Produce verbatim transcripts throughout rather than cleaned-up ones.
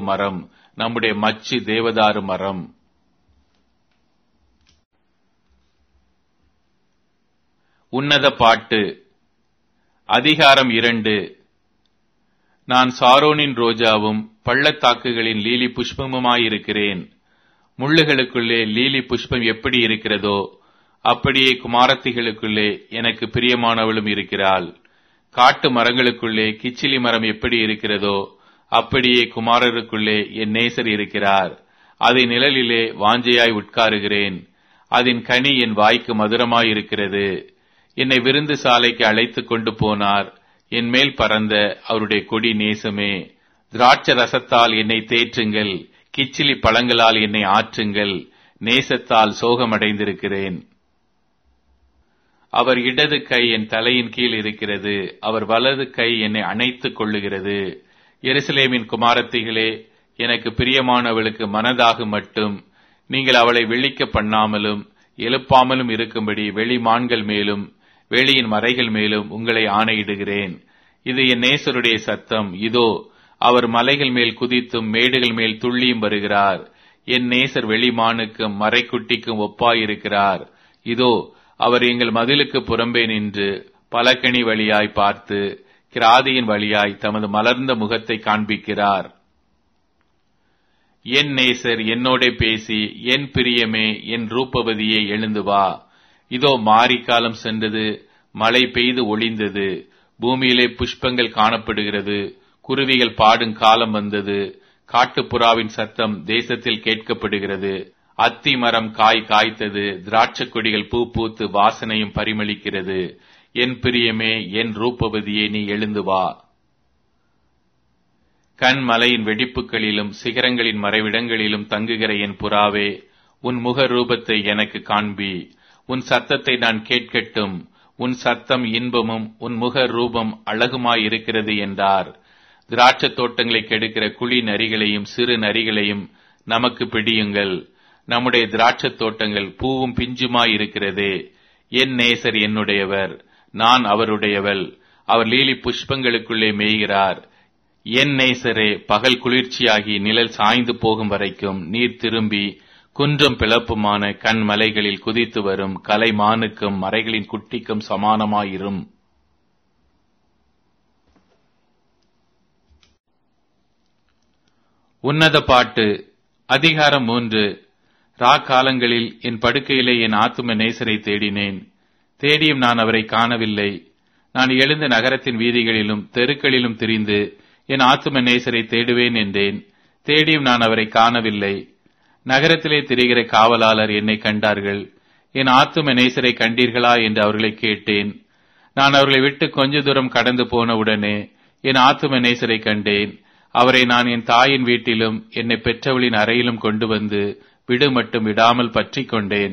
மரம் நம்முடைய மச்சு தேவதாரு மரம். உன்னத பாட்டு. அதிகாரம் இரண்டு. நான் சாரோனின் ரோஜாவும் பள்ளத்தாக்குகளின் லீலி புஷ்பமுமாயிருக்கிறேன். முள்ளுகளுக்குள்ளே லீலி புஷ்பம் எப்படி இருக்கிறதோ அப்படியே குமாரத்திகளுக்குள்ளே எனக்கு பிரியமானவளும் இருக்கிறாள். காட்டு மரங்களுக்குள்ளே கிச்சிலி மரம் எப்படி இருக்கிறதோ அப்படியே குமாரருக்குள்ளே என் நேசர் இருக்கிறார். அதன் நிழலிலே வாஞ்சையாய் உட்காருகிறேன். அதன் கனி என் வாய்க்கு மதுரமாயிருக்கிறது. என்னை விருந்து சாலைக்கு அழைத்து கொண்டு போனார். என் மேல் பறந்த அவருடைய கொடி நேசமே. திராட்ச ரசத்தால் என்னை தேற்றுங்கள், கிச்சிலி பழங்களால் என்னை ஆற்றுங்கள். நேசத்தால் சோகமடைந்திருக்கிறேன். அவர் இடது கை என் தலையின் கீழ் இருக்கிறது, அவர் வலது கை என்னை அணைத்துக் கொள்ளுகிறது. எருசலேமின் குமாரத்திகளே, எனக்கு பிரியமானவளுக்கு மனதாக மட்டும் நீங்கள் அவளை விழிக்க பண்ணாமலும் எழுப்பாமலும் இருக்கும்படி வெளிமான்கள் மேலும் வெளியின் மறைகள் மேலும் உங்களை ஆணையிடுகிறேன். இது என் நேசருடைய சத்தம். இதோ அவர் மலைகள் மேல் குதித்தும் மேடுகள் மேல் துள்ளியும் வருகிறார். என் நேசர் வெளிமானுக்கும் மறைக்குட்டிக்கும் ஒப்பாயிருக்கிறார். இதோ அவர் எங்கள் மதிலுக்கு புறம்பே நின்று பலகணி வழியாய் பார்த்து கிராதியின் வழியாய் தமது மலர்ந்த முகத்தை காண்பிக்கிறார். என் நேசர் என்னோட பேசி, என் பிரியமே, என் ரூபவதியே எழுந்து வா. இதோ மாரிக்காலம் சென்றது, மழை பெய்து ஒளிந்தது, பூமியிலே புஷ்பங்கள் காணப்படுகிறது, குருவிகள் பாடும் காலம் வந்தது, காட்டுப்புறாவின் சத்தம் தேசத்தில் கேட்கப்படுகிறது. அத்தி மரம் காய் காய்த்தது, திராட்சை கொடிகள் பூ பூத்து வாசனையும் பரிமளிக்கிறது. என் பிரியமே, என் ரூபவதியே, நீ எழுந்து வா. கண் மலையின் வெடிப்புகளிலும் சிகரங்களின் மறைவிடங்களிலும் தங்குகிற என் புறாவே, உன் முக ரூபத்தை எனக்கு காண்பி. உன் சத்தத்தை நான் கேட்கட்டும். உன் சத்தம் இன்பமும் உன் முக ரூபம் அழகுமாயிருக்கிறது என்றார். திராட்சை தோட்டங்களை கெடுக்கிற குழி நரிகளையும் சிறு நரிகளையும் நமக்கு பிடியுங்கள். நம்முடைய திராட்சை தோட்டங்கள் பூவும் பிஞ்சுமாயிருக்கிறதே. என் நேசர் என்னுடையவர், நான் அவருடையவள். அவர் லீலி புஷ்பங்களுக்குள்ளே மேய்கிறார். என் நேசரே, பகல் குளிர்ச்சியாகி நிழல் சாய்ந்து போகும் வரைக்கும் நீர் திரும்பி குன்றும் பிளப்புமான கண் மலைகளில் குதித்து வரும் கலைமானுக்கும் மறைகளின் குட்டிக்கும் சமானமாயிரும். உன்னத பாட்டு. அதிகாரம் மூன்று. ராக்காலங்களில் என் படுக்கையிலே என் ஆத்தும நேசரை தேடினேன். தேடியும் நான் அவரை காணவில்லை. நான் எழுந்த நகரத்தின் வீதிகளிலும் தெருக்களிலும் திரிந்து என் ஆத்தும நேசரை தேடுவேன் என்றேன். தேடியும் நான் அவரை காணவில்லை. நகரத்திலே திரிகிற காவலாளர் என்னை கண்டார்கள். என் ஆத்தும நேசரை கண்டீர்களா என்று அவர்களை கேட்டேன். நான் அவர்களை விட்டு கொஞ்ச தூரம் கடந்து போன உடனே என் ஆத்தும நேசரை கண்டேன். அவரை நான் என் தாயின் வீட்டிலும் என்னை பெற்றவளின் அறையிலும் கொண்டு வந்து விடு மட்டும் விடாமல் பற்றி கொண்டேன்.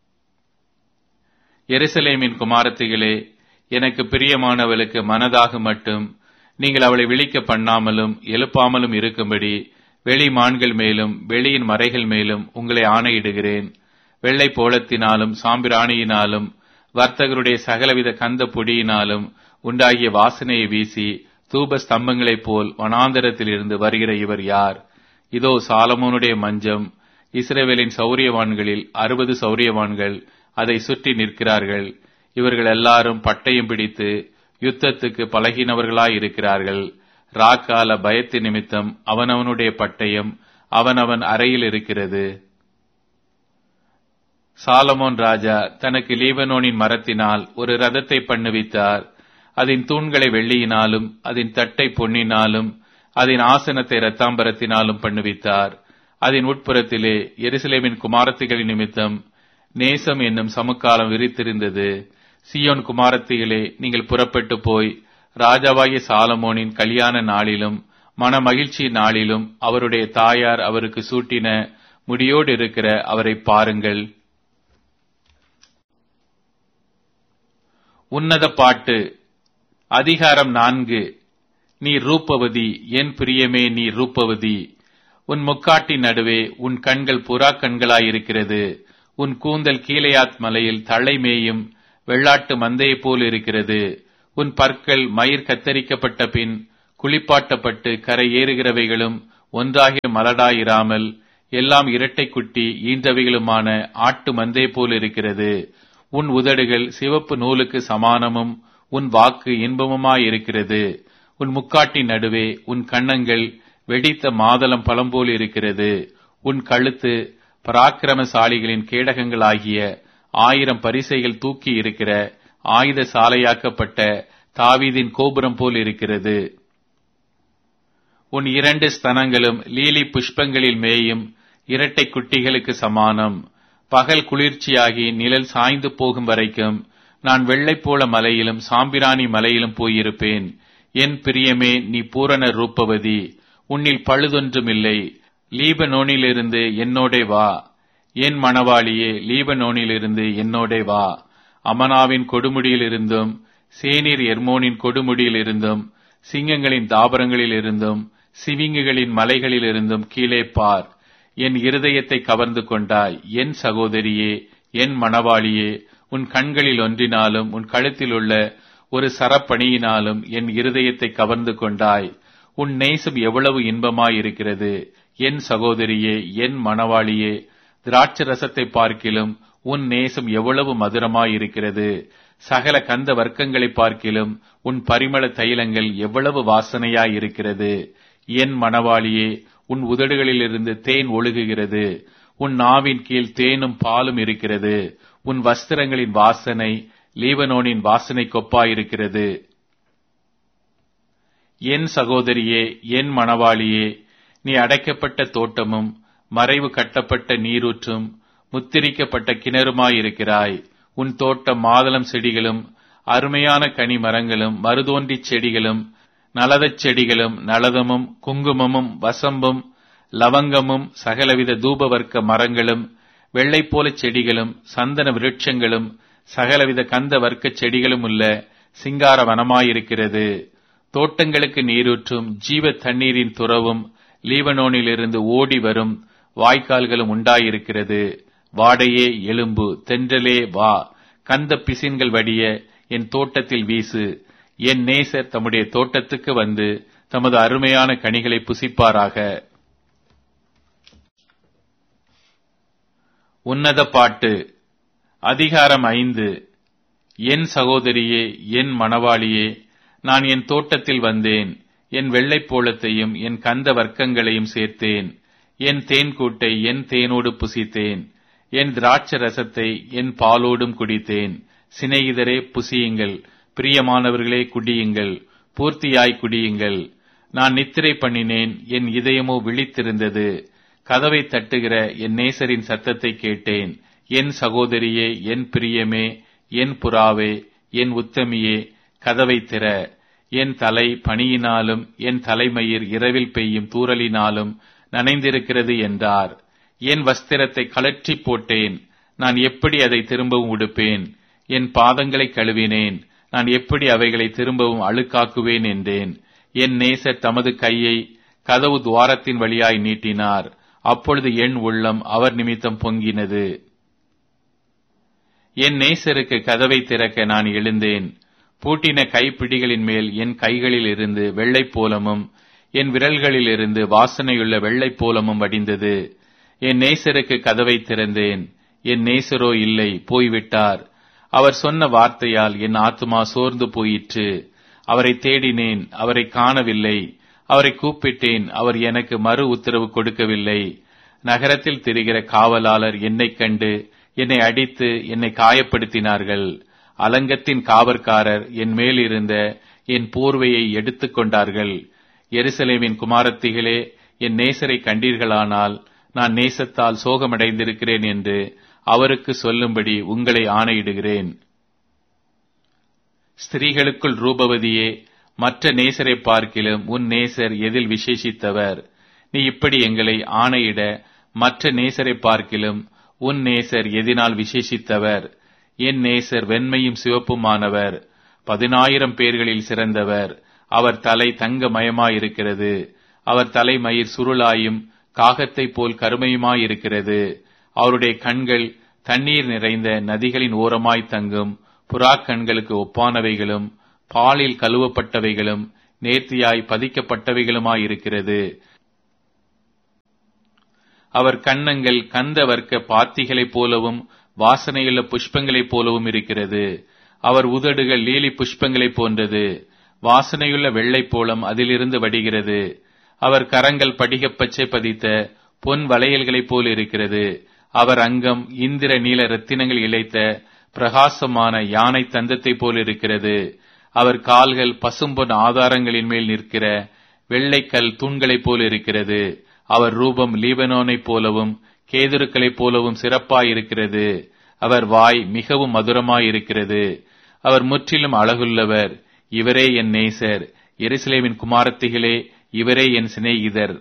எருசலேமின் குமாரத்திகளே, எனக்கு பிரியமானவளுக்கு மனதாக மட்டும் நீங்கள் அவளை விழிக்க பண்ணாமலும் எழுப்பாமலும் இருக்கும்படி வெளி மான்கள் மேலும் வெளியின் மறைகள் மேலும் உங்களை ஆணையிடுகிறேன். வெள்ளை போலத்தினாலும் சாம்பிராணியினாலும் வர்த்தகருடைய சகலவித கந்த பொடியினாலும் உண்டாகிய வாசனையை வீசி தூப ஸ்தம்பங்களைப் போல் வனாந்தரத்திலிருந்து வருகிற இவர் யார்? இதோ சாலமோனுடைய மஞ்சம். இஸ்ரவேலின் சௌரியவான்களில் அறுபது சௌரியவான்கள் அதை சுற்றி நிற்கிறார்கள். இவர்கள் எல்லாரும் பட்டயம் பிடித்து யுத்தத்துக்கு பழகினவர்களாயிருக்கிறார்கள். ராக்கால பயத்து நிமித்தம் அவனவனுடைய பட்டயம் அவனவன் அறையில் இருக்கிறது. சாலமோன் ராஜா தனக்கு லீபனோனின் மரத்தினால் ஒரு ரதத்தை பண்ணுவித்தார். அதன் தூண்களை வெள்ளியினாலும் அதன் தட்டை பொன்னினாலும் அதன் ஆசனத்தை இரத்தாம்பரத்தினாலும் பண்ணுவித்தார். அதன் உட்புறத்திலே எருசலேமின் குமாரத்திகளின் நிமித்தம் நேசம் என்னும் சமுக்காலம் விரித்திருந்தது. சீயோன் குமாரத்திகளே, நீங்கள் புறப்பட்டு போய் ராஜாவாகிய சாலமோனின் கல்யாண நாளிலும் மன மகிழ்ச்சி நாளிலும் அவருடைய தாயார் அவருக்கு சூட்டின முடியோடு இருக்கிற அவரை பாருங்கள். உன்னத பாட்டு. அதிகாரம் நான்கு. நீ ரூபவதி, என் பிரியமே, நீ ரூபவதி. உன் முக்காட்டின் நடுவே உன் கண்கள் புறா கண்களாயிருக்கிறது. உன் கூந்தல் கீலேயாத் மலையில் தலை மேயும் வெள்ளாட்டு மந்தையைப் போல் இருக்கிறது. உன் பற்கள் மயிர் கத்தரிக்கப்பட்ட பின் குளிப்பாட்டப்பட்டு கரை ஏறுகிறவைகளும் ஒன்றாகிய மலடாயிராமல் எல்லாம் இரட்டை குட்டி ஈன்றவைகளுமான ஆட்டு மந்தை போல் இருக்கிறது. உன் உதடுகள் சிவப்பு நூலுக்கு சமானமும் உன் வாக்கு இன்பமுமாயிருக்கிறது. உன் முக்காட்டின் நடுவே உன் கன்னங்கள் வெடித்த மாதளம் பழம்போல் இருக்கிறது. உன் கழுத்து பராக்கிரமசாலிகளின் கேடகங்களாகிய ஆயிரம் பரிசைகள் தூக்கி இருக்கிற ஆயுத சாலையாக்கப்பட்ட தாவீதின் கோபுரம் போல் இருக்கிறது. உன் இரண்டு ஸ்தனங்களும் லீலி புஷ்பங்களில் மேயும் இரட்டை குட்டிகளுக்கு சமானம். பகல் குளிர்ச்சியாகி நிழல் சாய்ந்து போகும் வரைக்கும் நான் வெள்ளைப்போள மலையிலும் சாம்பிராணி மலையிலும் போயிருப்பேன். என் பிரியமே, நீ பூரண ரூபவதி, உன்னில் பழுதொன்றுமில்லை. லீபனோனிலிருந்து என்னோடே வா. என் மணவாளியே, லீபனோனிலிருந்து என்னோடே வா. அமனாவின் கொடுமுடியிலிருந்தும் சேனீர் எர்மோனின் கொடுமுடியிலிருந்தும் சிங்கங்களின் தாபரங்களிலிருந்தும் சிவிங்குகளின் மலைகளிலிருந்தும் கீழே பார். என் இருதயத்தை கவர்ந்து கொண்டாய். என் சகோதரியே, என் மணவாளியே, உன் கண்களில் ஒன்றினாலும் உன் கழுத்தில் உள்ள ஒரு சரப்பணியினாலும் என் இருதயத்தை கவர்ந்து கொண்டாய். உன் நேசம் எவ்வளவு இன்பமாயிருக்கிறது. என் சகோதரியே, என் மணவாளியே, திராட்சை ரசத்தை பார்க்கிலும் உன் நேசம் எவ்வளவு மதுரமாயிருக்கிறது. சகல கந்த வர்க்கங்களை பார்க்கிலும் உன் பரிமள தைலங்கள் எவ்வளவு வாசனையாயிருக்கிறது. என் மணவாளியே, உன் உதடுகளிலிருந்து தேன் ஒழுகுகிறது. உன் நாவின் கீழ் தேனும் பாலும் இருக்கிறது. உன் வஸ்திரங்களின் வாசனை லீபனோனின் வாசனை கொப்பாயிருக்கிறது. என் சகோதரியே, என் மணவாளியே, நீ அடைக்கப்பட்ட தோட்டமும் மறைவு கட்டப்பட்ட நீரூற்றும் முத்திரிக்கப்பட்ட கிணறுமாயிருக்கிறாய். உன் தோட்டம் மாதளம் செடிகளும் அருமையான கனி மரங்களும் மருதோன்றி செடிகளும் நலதச் செடிகளும் நலதமும் குங்குமமும் வசம்பும் லவங்கமும் சகலவித தூபவர்க்க மரங்களும் வெள்ளைப்போல செடிகளும் சந்தன விருட்சங்களும் சகலவித கந்த வர்க்க செடிகளும் உள்ள சிங்கார வனமாயிருக்கிறது. தோட்டங்களுக்கு நீரூற்றும் ஜீவ தண்ணீரின் துறவும் லீபனோனிலிருந்து ஓடி வரும் வாய்க்கால்களும் உண்டாயிருக்கிறது. வாடையே எலும்பு, தென்றலே வா, கந்த பிசின்கள் வடிய என் தோட்டத்தில் வீசு. என் நேசர் தம்முடைய தோட்டத்துக்கு வந்து தமது அருமையான கனிகளை புசிப்பாராக. உன்னத பாட்டு. அதிகாரம் ஐந்து. என் சகோதரியே, என் மணவாளியே, நான் என் தோட்டத்தில் வந்தேன். என் வெள்ளைப்போளத்தையும் என் கந்த வர்க்கங்களையும் சேர்த்தேன். என் தேன் கூட்டை என் தேனோடு புசித்தேன். என் திராட்சை ரசத்தை என் பாலோடும் குடித்தேன். சிநேகிதரே, புசியுங்கள். பிரியமானவர்களே, குடியுங்கள். பூர்த்தியாய் குடியுங்கள். நான் நித்திரை பண்ணினேன், என் இதயமோ விழித்திருந்தது. கதவை தட்டுகிற என் நேசரின் சத்தத்தை கேட்டேன். என் சகோதரியே, என் பிரியமே, என் புறாவே, என் உத்தமியே, கதவை திற. என் தலை பனியினாலும் என் தலைமயிர் இரவில் பெய்யும் தூறலினாலும் நனைந்திருக்கிறது என்றார். என் வஸ்திரத்தை கழற்றி போட்டேன். நான் எப்படி அதை திரும்பவும் உடுப்பேன்? என் பாதங்களை கழுவினேன். நான் எப்படி அவைகளை திரும்பவும் அழுக்காக்குவேன் என்றேன். என் நேசர் தமது கையை கதவு துவாரத்தின் வழியாய் நீட்டினார். அப்பொழுது என் உள்ளம் அவர் நிமித்தம் பொங்கினது. என் நேசருக்கு கதவை திறக்க நான் எழுந்தேன். பூட்டின கைப்பிடிகளின் மேல் என் கைகளில் இருந்து வெள்ளைப்போலமும் என் விரல்களிலிருந்து வாசனையுள்ள வெள்ளைப்போலமும் வடிந்தது. என் நேசருக்கு கதவை திறந்தேன். என் நேசரோ இல்லை, போய்விட்டார். அவர் சொன்ன வார்த்தையால் என் ஆத்துமா சோர்ந்து போயிற்று. அவரை தேடினேன், அவரை காணவில்லை. அவரை கூப்பிட்டேன், அவர் எனக்கு மறு உத்தரவு கொடுக்கவில்லை. நகரத்தில் திரிகிற காவலாளர் என்னைக் கண்டு என்னை அடித்து என்னை காயப்படுத்தினார்கள். அலங்கத்தின் காவற்காரர் என் மேல் இருந்த என் போர்வையை எடுத்துக் கொண்டார்கள். எருசலேமின் குமாரத்திகளே, என் நேசரை கண்டீர்களானால் நான் நேசத்தால் சோகமடைந்திருக்கிறேன் என்று அவருக்கு சொல்லும்படி உங்களை ஆணையிடுகிறேன். ஸ்திரீகளுக்குள் ரூபவதியே, மற்ற நேசரை பார்க்கிலும் உன் நேசர் எதில் விசேஷித்தவர்? நீ இப்படி எங்களை ஆணையிட மற்ற நேசரை பார்க்கிலும் உன் நேசர் எதினால் விசேஷித்தவர்? என் நேசர் வெண்மையும் சிவப்புமானவர், பதினாயிரம் பேர்களில் சிறந்தவர். அவர் தலை தங்கமயமாயிருக்கிறது. அவர் தலைமயிர் சுருளாயும் காகத்தை போல் கருமையுமாயிருக்கிறது. அவருடைய கண்கள் தண்ணீர் நிறைந்த நதிகளின் ஓரமாய் தங்கும் புறா கண்களுக்கு ஒப்பானவைகளும் பாலில் கழுவப்பட்டவைகளும் நேர்த்தியாய் பதிக்கப்பட்டவைகளுமாயிருக்கிறது. அவர் கன்னங்கள் கந்த வர்க்க பாத்திகளைப் போலவும் வாசனையுள்ள புஷ்பங்களைப் போலவும் இருக்கிறது. அவர் உதடுகள் லீலி புஷ்பங்களைப் போன்றது. வாசனையுள்ள வெள்ளை போலம் அதிலிருந்து வடிகிறது. அவர் கரங்கள் படிகப் பச்சை பதித்த பொன் வளையல்களைப் போல் இருக்கிறது. அவர் அங்கம் இந்திர நீல ரத்தினங்கள் இழைத்த பிரகாசமான யானை தந்தத்தைப் போல் இருக்கிறது. அவர் கால்கள் பசும்பொன் ஆதாரங்களின் மேல் நிற்கிற வெள்ளைக்கல் தூண்களைப் போல் இருக்கிறது. அவர் ரூபம் லீபனோனைப் போலவும் கேதுருக்களைப் போலவும் சிறப்பாயிருக்கிறது. அவர் வாய் மிகவும் மதுரமாயிருக்கிறது. அவர் முற்றிலும் அழகுள்ளவர். இவரே என் நேசர். எருசலேமின் குமாரத்திகளே, இவரே என் சிநேகிதர்.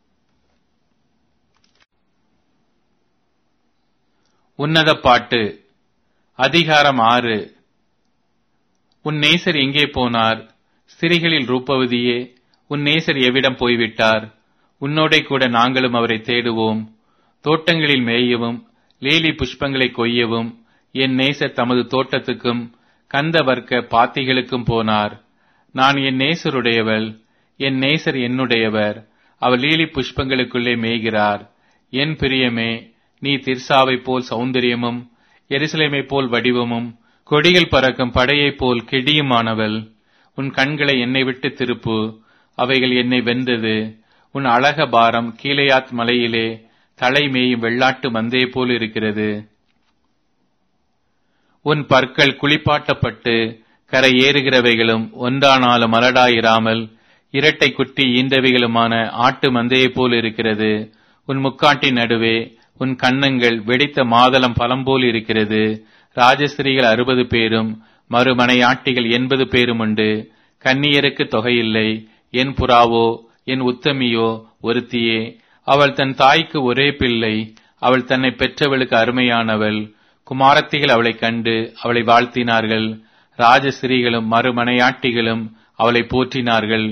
உன்னத பாட்டு. அதிகாரம் ஆறு. உன் நேசர் எங்கே போனார்? ஸ்திரீகளில் ரூபவதியே, உன் நேசர் எவ்விடம் போய்விட்டார்? உன்னோடே கூட நாங்களும் அவரை தேடுவோம். தோட்டங்களில் மேயவும் லீலி புஷ்பங்களை கொய்யவும் என் நேசர் தமது தோட்டத்துக்கும் கந்த வர்க்க பாத்திகளுக்கும் போனார். நான் என் நேசருடையவள், என் நேசர் என்னுடையவர். அவர் லீலி புஷ்பங்களுக்குள்ளே மேய்கிறார். என் பிரியமே, நீ திர்சாவைப் போல் சௌந்தரியமும் எருசலேமைப் போல் வடிவமும் கொடிகள் பறக்கும் படையைப் போல் கெடியுமானவள். உன் கண்களை என்னை விட்டு திருப்பு, அவைகள் என்னை வென்றது. உன் அழக பாரம் கீலேயாத் மலையிலே தலை மேயும் வெள்ளாட்டு மந்தையை போல் இருக்கிறது. உன் பற்கள் குளிப்பாட்டப்பட்டு கரை ஏறுகிறவைகளும் ஒன்றானாலும் மலடாயிராமல் இரட்டை குட்டி ஈன்றவைகளுமான ஆட்டு மந்தையைப் போல் இருக்கிறது. உன் முக்காட்டின் நடுவே உன் கன்னங்கள் வெடித்த மாதளம் பழம் போல் இருக்கிறது. ராஜஸ்திரீகள் அறுபது பேரும் மறுமனையாட்டிகள் எண்பது பேரும் உண்டு. கன்னியருக்கு தொகையில்லை. என் புறாவோ என் உத்தமியோ ஒருத்தியே. அவள் தன் தாய்க்கு ஒரே பிள்ளை. அவள் தன்னை பெற்றவளுக்கு அருமையானவள். குமாரத்திகள் அவளை கண்டு அவளை வாழ்த்தினார்கள். ராஜஸ்திரீகளும் மறுமனையாட்டிகளும் அவளை போற்றினார்கள்.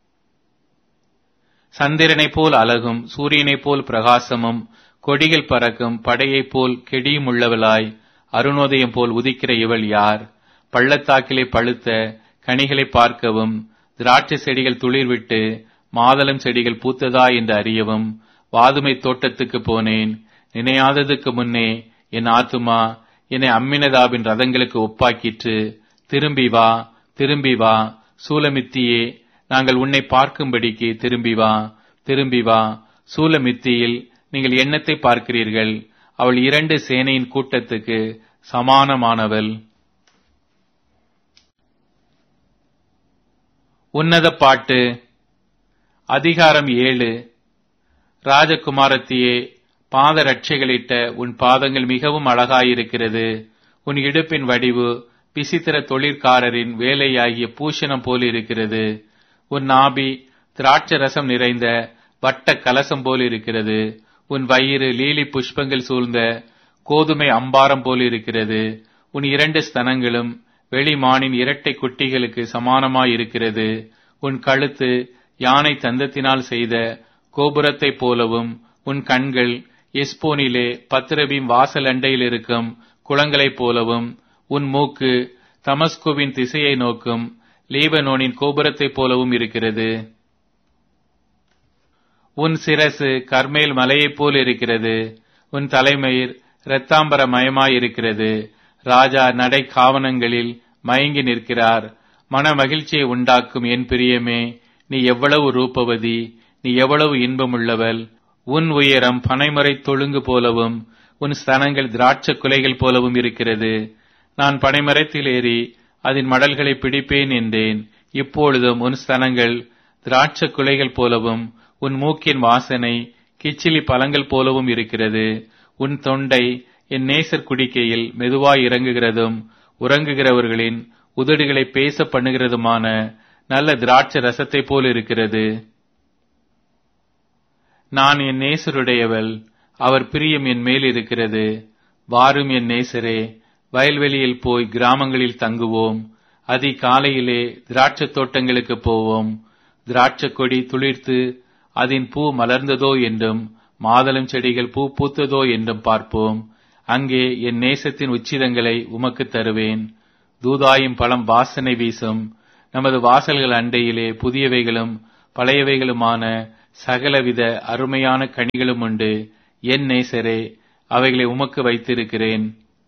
சந்திரனைப் போல் அழகும் சூரியனைப் போல் பிரகாசமும் கொடிகள் பறக்கும் படையைப் போல் கெடியும் உள்ளவளாய் அருணோதயம் போல் உதிக்கிற இவள் யார்? பள்ளத்தாக்கிலே பழுத்த கனிகளை பார்க்கவும் திராட்சை செடிகள் துளிர்விட்டு மாதளம் செடிகள் பூத்ததா என்று அறியவும் வாதுமை தோட்டத்துக்கு போனேன். நினையாததுக்கு முன்னே என் ஆத்துமா என்னை அம்மினதாபின் ரதங்களுக்கு ஒப்பாக்கிற்று. திரும்பி வா, திரும்பி வா சூலமித்தியே, நாங்கள் உன்னை பார்க்கும்படிக்கு திரும்பி வா, திரும்பி வா. சூலமித்தியில் நீங்கள் எண்ணத்தை பார்க்கிறீர்கள். அவள் இரண்டு சேனையின் கூட்டத்துக்கு சமானமானவள். உன்னத பாட்டு. அதிகாரம் ஏழு. ராஜகுமாரத்தியே, பாத ரட்சைகளிட்ட உன் பாதங்கள் மிகவும் அழகாயிருக்கிறது. உன் இடுப்பின் வடிவு விசித்திர தொழிற்காரரின் வேலையாகிய பூஷணம் போல் இருக்கிறது. உன் நாபி திராட்சை ரசம் நிறைந்த வட்ட கலசம் போல் இருக்கிறது. உன் வயிறு லீலி புஷ்பங்கள் சூழ்ந்த கோதுமை அம்பாரம் போல் இருக்கிறது. உன் இரண்டு ஸ்தனங்களும் வெளிமானின் இரட்டை குட்டிகளுக்கு சமானமாயிருக்கிறது. உன் கழுத்து யானை தந்தத்தினால் செய்த கோபுரத்தைப் போலவும் உன் கண்கள் எஸ்போனிலே பத்ரபீம் வாசல் அண்டையில் இருக்கும் குளங்களைப் போலவும் உன் மூக்கு தமஸ்குவின் திசையை நோக்கும் லீபனோனின் கோபுரத்தைப் போலவும் இருக்கிறது. உன் சிரசு கர்மேல் மலையைப் போல் இருக்கிறது. உன் தலைமயிர் இரத்தாம்பர மயமாயிருக்கிறது. ராஜா நடை காவனங்களில் மயங்கி நிற்கிறார். மன மகிழ்ச்சியை உண்டாக்கும் என் பிரியமே, நீ எவ்வளவு ரூபவதி, நீ எவ்வளவு இன்பமுள்ளவள். உன் உயரம் பனைமரை தொழுங்கு போலவும் உன் ஸ்தனங்கள் திராட்சை குலைகள் போலவும் இருக்கிறது. நான் பனைமரத்தில் ஏறி அதன் மடல்களை பிடிப்பேன் என்றேன். இப்பொழுதும் உன் ஸ்தனங்கள் திராட்சை குலைகள் போலவும் உன் மூக்கின் வாசனை கிச்சிலி பழங்கள் போலவும் இருக்கிறது. உன் தொண்டை என் நேசர் குடிக்கையில் மெதுவாய் இறங்குகிறதும் உறங்குகிறவர்களின் உதடுகளை பேச பண்ணுகிறதுமான நல்ல திராட்சை ரசத்தை போல் இருக்கிறது. நான் என் நேசருடையவள், அவர் பிரியம் என் மேல் இருக்கிறது. வாரும் என் நேசரே, வயல்வெளியில் போய் கிராமங்களில் தங்குவோம். அதி காலையிலே திராட்சை தோட்டங்களுக்கு போவோம். திராட்சை கொடி துளிர்த்து அதன் பூ மலர்ந்ததோ என்றும் மாதளம் செடிகள் பூ பூத்ததோ என்றும் பார்ப்போம். அங்கே என் நேசத்தின் உச்சிதங்களை உமக்கு தருவேன். தூதாயும் பழம் வாசனை வீசும். நமது வாசல்கள் அண்டையிலே புதியவைகளும் பழையவைகளுமான சகலவித அருமையான கனிகளும் உண்டு. என் நேசரே, அவைகளை உமக்கு வைத்திருக்கிறேன்.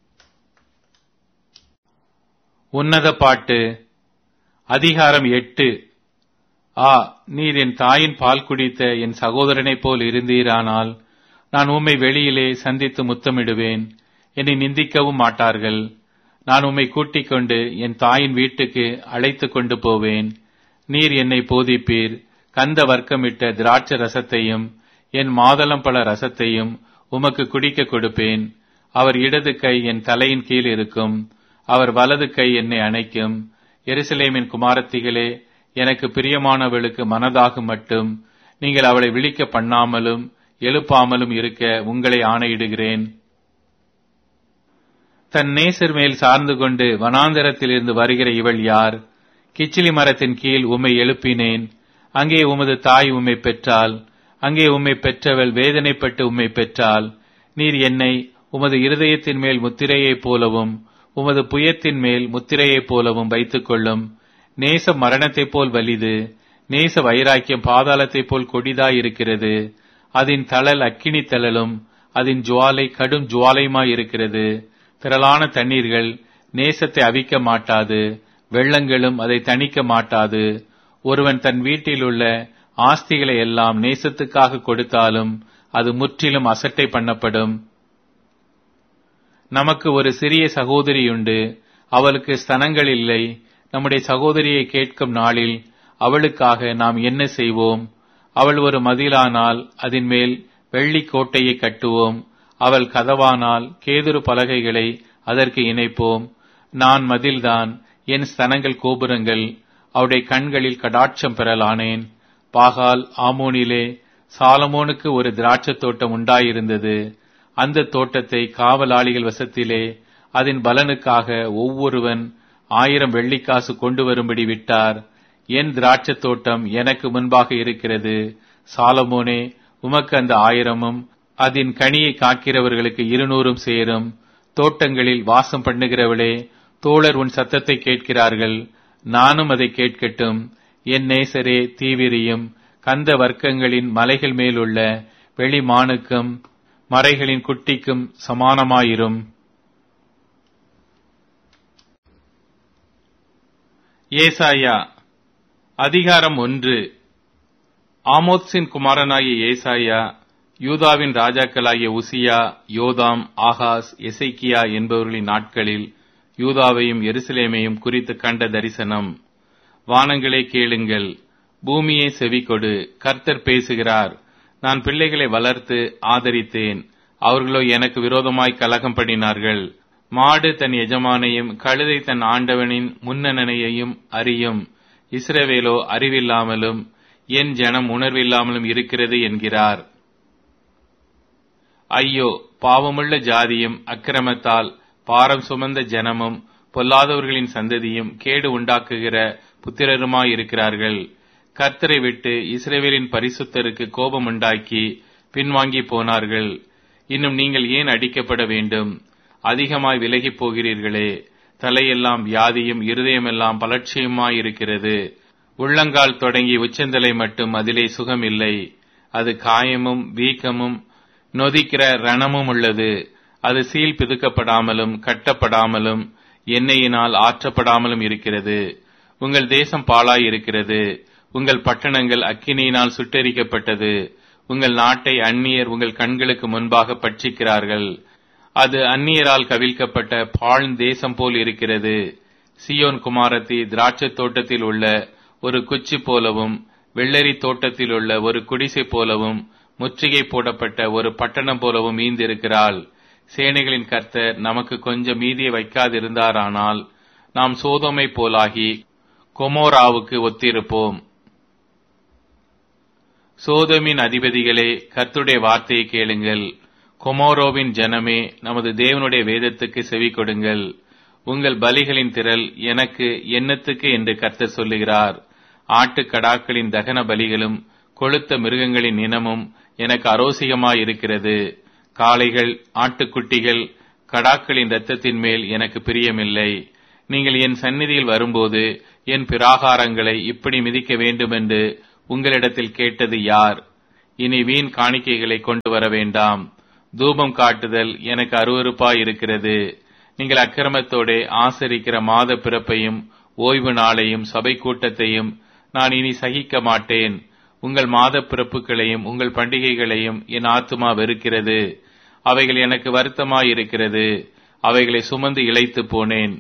உன்னத பாட்டு. அதிகாரம் எட்டு. ஆ, நீர் என் தாயின் பால் குடித்த என் சகோதரனைப் போல் இருந்தீரானால் நான் உம்மை வெளியிலே சந்தித்து முத்தமிடுவேன். என்னை நிந்திக்கவும் மாட்டார்கள். நான் உம்மை கூட்டிக் கொண்டு என் தாயின் வீட்டுக்கு அழைத்து கொண்டு போவேன். நீர் என்னை போதிப்பீர். கந்த வர்க்கமிட்ட திராட்ச ரசத்தையும் என் மாதளம்பழ ரசத்தையும் உமக்கு குடிக்க கொடுப்பேன். அவர் இடது கை என் தலையின் கீழ் இருக்கும், அவர் வலது கை என்னை அணைக்கும். எருசலேமின் குமாரத்திகளே, எனக்கு பிரியமானவளுக்கு மனதாகும் மட்டும் நீங்கள் அவளை விழிக்க பண்ணாமலும் எழுப்பாமலும் இருக்க உங்களை ஆணையிடுகிறேன். தன் நேசர் மேல் சார்ந்து கொண்டு வனாந்தரத்திலிருந்து வருகிற இவள் யார்? கிச்சிலி மரத்தின் கீழ் உம்மை எழுப்பினேன். அங்கே உமது தாய் உம்மை பெற்றாள். அங்கே உம்மை பெற்றவள் வேதனைப்பட்டு உம்மை பெற்றாள். நீர் என்னை உமது இருதயத்தின் மேல் முத்திரையைப் போலவும் உமது புயத்தின் மேல் முத்திரையைப் போலவும் வைத்துக் கொள்ளும். நேச மரணத்தைப் போல் வலிது, நேச வைராக்கியம் பாதாளத்தைப் போல் கொடிதாயிருக்கிறது. அதன் தழல் அக்கினி தழலும் அதன் ஜுவாலை கடும் ஜுவாலையுமாயிருக்கிறது. திரளான தண்ணீர்கள் நேசத்தை அவிக்க மாட்டாது, வெள்ளங்களும் அதை தணிக்க மாட்டாது. ஒருவன் தன் வீட்டில் உள்ள ஆஸ்திகளை எல்லாம் நேசத்துக்காக கொடுத்தாலும் அது முற்றிலும் அசட்டை பண்ணப்படும். நமக்கு ஒரு சிறிய சகோதரியுண்டு, அவளுக்கு ஸ்தனங்கள் இல்லை. நம்முடைய சகோதரியை கேட்கும் நாளில் அவளுக்காக நாம் என்ன செய்வோம்? அவள் ஒரு மதிலானால் அதன் மேல் வெள்ளி கோட்டையை கட்டுவோம். அவள் கதவானால் கேதுரு பலகைகளை அதற்கு இணைப்போம். நான் மதில்தான், என் ஸ்தனங்கள் கோபுரங்கள். அவருடைய கண்களில் கடாட்சம் பெறலானேன். பாகால் ஆமோனிலே சாலமோனுக்கு ஒரு திராட்சை தோட்டம் உண்டாயிருந்தது. அந்த தோட்டத்தை காவலாளிகள் வசத்திலே அதன் பலனுக்காக ஒவ்வொருவன் ஆயிரம் வெள்ளிக்காசு கொண்டு வரும்படி விட்டார். என் திராட்சை தோட்டம் எனக்கு முன்பாக இருக்கிறது. சாலமோனே, உமக்கு அந்த ஆயிரமும் அதன் கனியை காக்கிறவர்களுக்கு இருநூறும் சேரும். தோட்டங்களில் வாசம் பண்ணுகிறவளே, தோழர் உன் சத்தத்தை கேட்கிறார்கள், நானும் அதை கேட்கட்டும். என் நேசரே, தீவிரியும் கந்த வர்க்கங்களின் மலைகள் மேலுள்ள வெளிமானுக்கும் மறைகளின் குட்டிக்கும் சமானமாயிரும். ஏசாயா அதிகாரம் ஒன்று. ஆமோத்சின் குமாரனாகிய ஏசாயா யூதாவின் ராஜாக்களாகிய உசியா, யோதாம், ஆகாஸ், எசேக்கியா என்பவர்களின் நாட்களில் யூதாவையும் எருசலேமையும் குறித்து கண்ட தரிசனம். வானங்களே கேளுங்கள், பூமியே செவிகொடு, கர்த்தர் பேசுகிறார். நான் பிள்ளைகளை வளர்த்து ஆதரித்தேன், அவர்களோ எனக்கு விரோதமாய் கலகம் பண்ணினார்கள். மாடு தன் எஜமானையும் கழுதை தன் ஆண்டவனின் முன்னணையையும் அறியும். இஸ்ரவேலோ அறிவில்லாமலும் என் ஜனம் உணர்வில்லாமலும் இருக்கிறது என்கிறார். ஐயோ, பாவமுள்ள ஜாதியும் அக்கிரமத்தால் பாரம் சுமந்த ஜனமும் பொல்லாதவர்களின் சந்ததியும் கேடு உண்டாக்குகிற புத்திரருமாயிருக்கிறார்கள். கர்த்தரை விட்டு இஸ்ரவேலின் பரிசுத்தருக்கு கோபம் உண்டாக்கி பின்வாங்கி போனார்கள். இன்னும் நீங்கள் ஏன் அடிக்கப்பட வேண்டும்? அதிகமாய் விலகி போகிறீர்களே. தலையெல்லாம் வியாதியும் இருதயமெல்லாம் பலட்சியுமாயிருக்கிறது. உள்ளங்கால் தொடங்கி உச்சந்தலை மட்டும் அதிலே சுகமில்லை. அது காயமும் வீக்கமும் நொதிக்கிற ரணமும் உள்ளது. அது சீல் பிதுக்கப்படாமலும் கட்டப்படாமலும் எண்ணெயினால் ஆற்றப்படாமலும் இருக்கிறது. உங்கள் தேசம் பாழாயிருக்கிறது. உங்கள் பட்டணங்கள் அக்கினியினால் சுட்டெரிக்கப்பட்டது. உங்கள் நாட்டை அந்நியர் உங்கள் கண்களுக்கு முன்பாக பட்சிக்கிறார்கள். அது அந்நியரால் கவிழ்க்கப்பட்ட பாழ்ந்த தேசம் போல் இருக்கிறது. சியோன் குமாரத்தி திராட்சை தோட்டத்தில் உள்ள ஒரு குச்சி போலவும் வெள்ளரி தோட்டத்தில் உள்ள ஒரு குடிசை போலவும் முற்றுகை போடப்பட்ட ஒரு பட்டணம் போலவும் மீந்திருக்கிறாள். சேனைகளின் கர்த்தர் நமக்கு கொஞ்சம் மீதியை வைக்காதிருந்தாரானால் நாம் சோதோமை போலாகி கொமோராவுக்கு ஒத்திருப்போம். சோதோமின் அதிபதிகளே, கர்த்தருடைய வார்த்தையை கேளுங்கள். கொமோரோவின் ஜனமே, நமது தேவனுடைய வேதத்துக்கு செவி கொடுங்கள். உங்கள் பலிகளின் திரள் எனக்கு என்னத்துக்கு என்று கர்த்தர் சொல்லுகிறார். ஆட்டுக்கடாக்களின் தகன பலிகளும் கொழுத்த மிருகங்களின் இனமும் எனக்கு அரோசிகமாயிருக்கிறது. காளைகள், ஆட்டுக்குட்டிகள், கடாக்களின் இரத்தத்தின் மேல் எனக்கு பிரியமில்லை. நீங்கள் என் சந்நிதியில் வரும்போது என் பிராகாரங்களை இப்படி மிதிக்க வேண்டுமென்று உங்களிடத்தில் கேட்டது யார்? இனி வீண் காணிக்கைகளை கொண்டு வர வேண்டாம். தூபம் காட்டுதல் எனக்கு அருவருப்பாய் இருக்கிறது. நீங்கள் அக்கிரமத்தோடே ஆசரிக்கிற மாத பிறப்பையும் ஓய்வு நாளையும் சபை கூட்டத்தையும் நான் இனி சகிக்க மாட்டேன். உங்கள் மாத பிறப்புகளையும் உங்கள் பண்டிகைகளையும் என் ஆத்துமா வெறுக்கிறது. அவைகள் எனக்கு வருத்தமாயிருக்கிறது. அவைகளை சுமந்து இளைத்து போனேன்.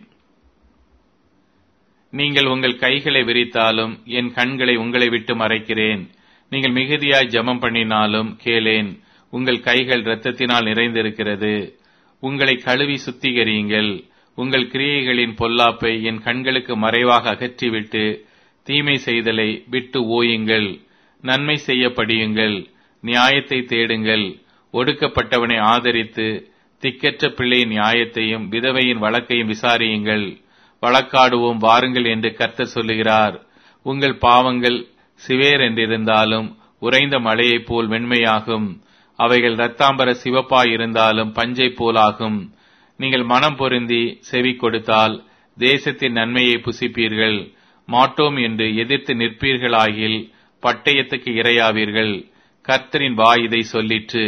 நீங்கள் உங்கள் கைகளை விரித்தாலும் என் கண்களை உங்களை விட்டு மறைக்கிறேன். நீங்கள் மிகுதியாய் ஜெபம் பண்ணினாலும் கேளேன். உங்கள் கைகள் இரத்தத்தினால் நிறைந்திருக்கிறது. உங்களை கழுவி சுத்திகரியுங்கள். உங்கள் கிரியைகளின் பொல்லாப்பை என் கண்களுக்கு மறைவாக அகற்றிவிட்டு தீமை செய்தலை விட்டு ஓயுங்கள். நன்மை செய்ய படியுங்கள். நியாயத்தை தேடுங்கள். ஒடுக்கப்பட்டவனை ஆதரித்து திக்கற்ற பிள்ளையின் நியாயத்தையும் விதவையின் வழக்கையும் விசாரியுங்கள். வழக்காடுவோம் வாருங்கள் என்று கர்த்தர் சொல்லுகிறார். உங்கள் பாவங்கள் சிவேர் என்றிருந்தாலும் உறைந்த மழையைப் போல் வெண்மையாகும். அவைகள் இரத்தாம்பர சிவப்பாயிருந்தாலும் பஞ்சை போலாகும். நீங்கள் மனம் பொருந்தி செவி கொடுத்தால் தேசத்தின் நன்மையை புசிப்பீர்கள். மாட்டோம் என்று எதிர்த்து நிற்பீர்களாகில் பட்டயத்துக்கு இரையாவீர்கள். கர்த்தரின் வாய் இதை சொல்லிற்று.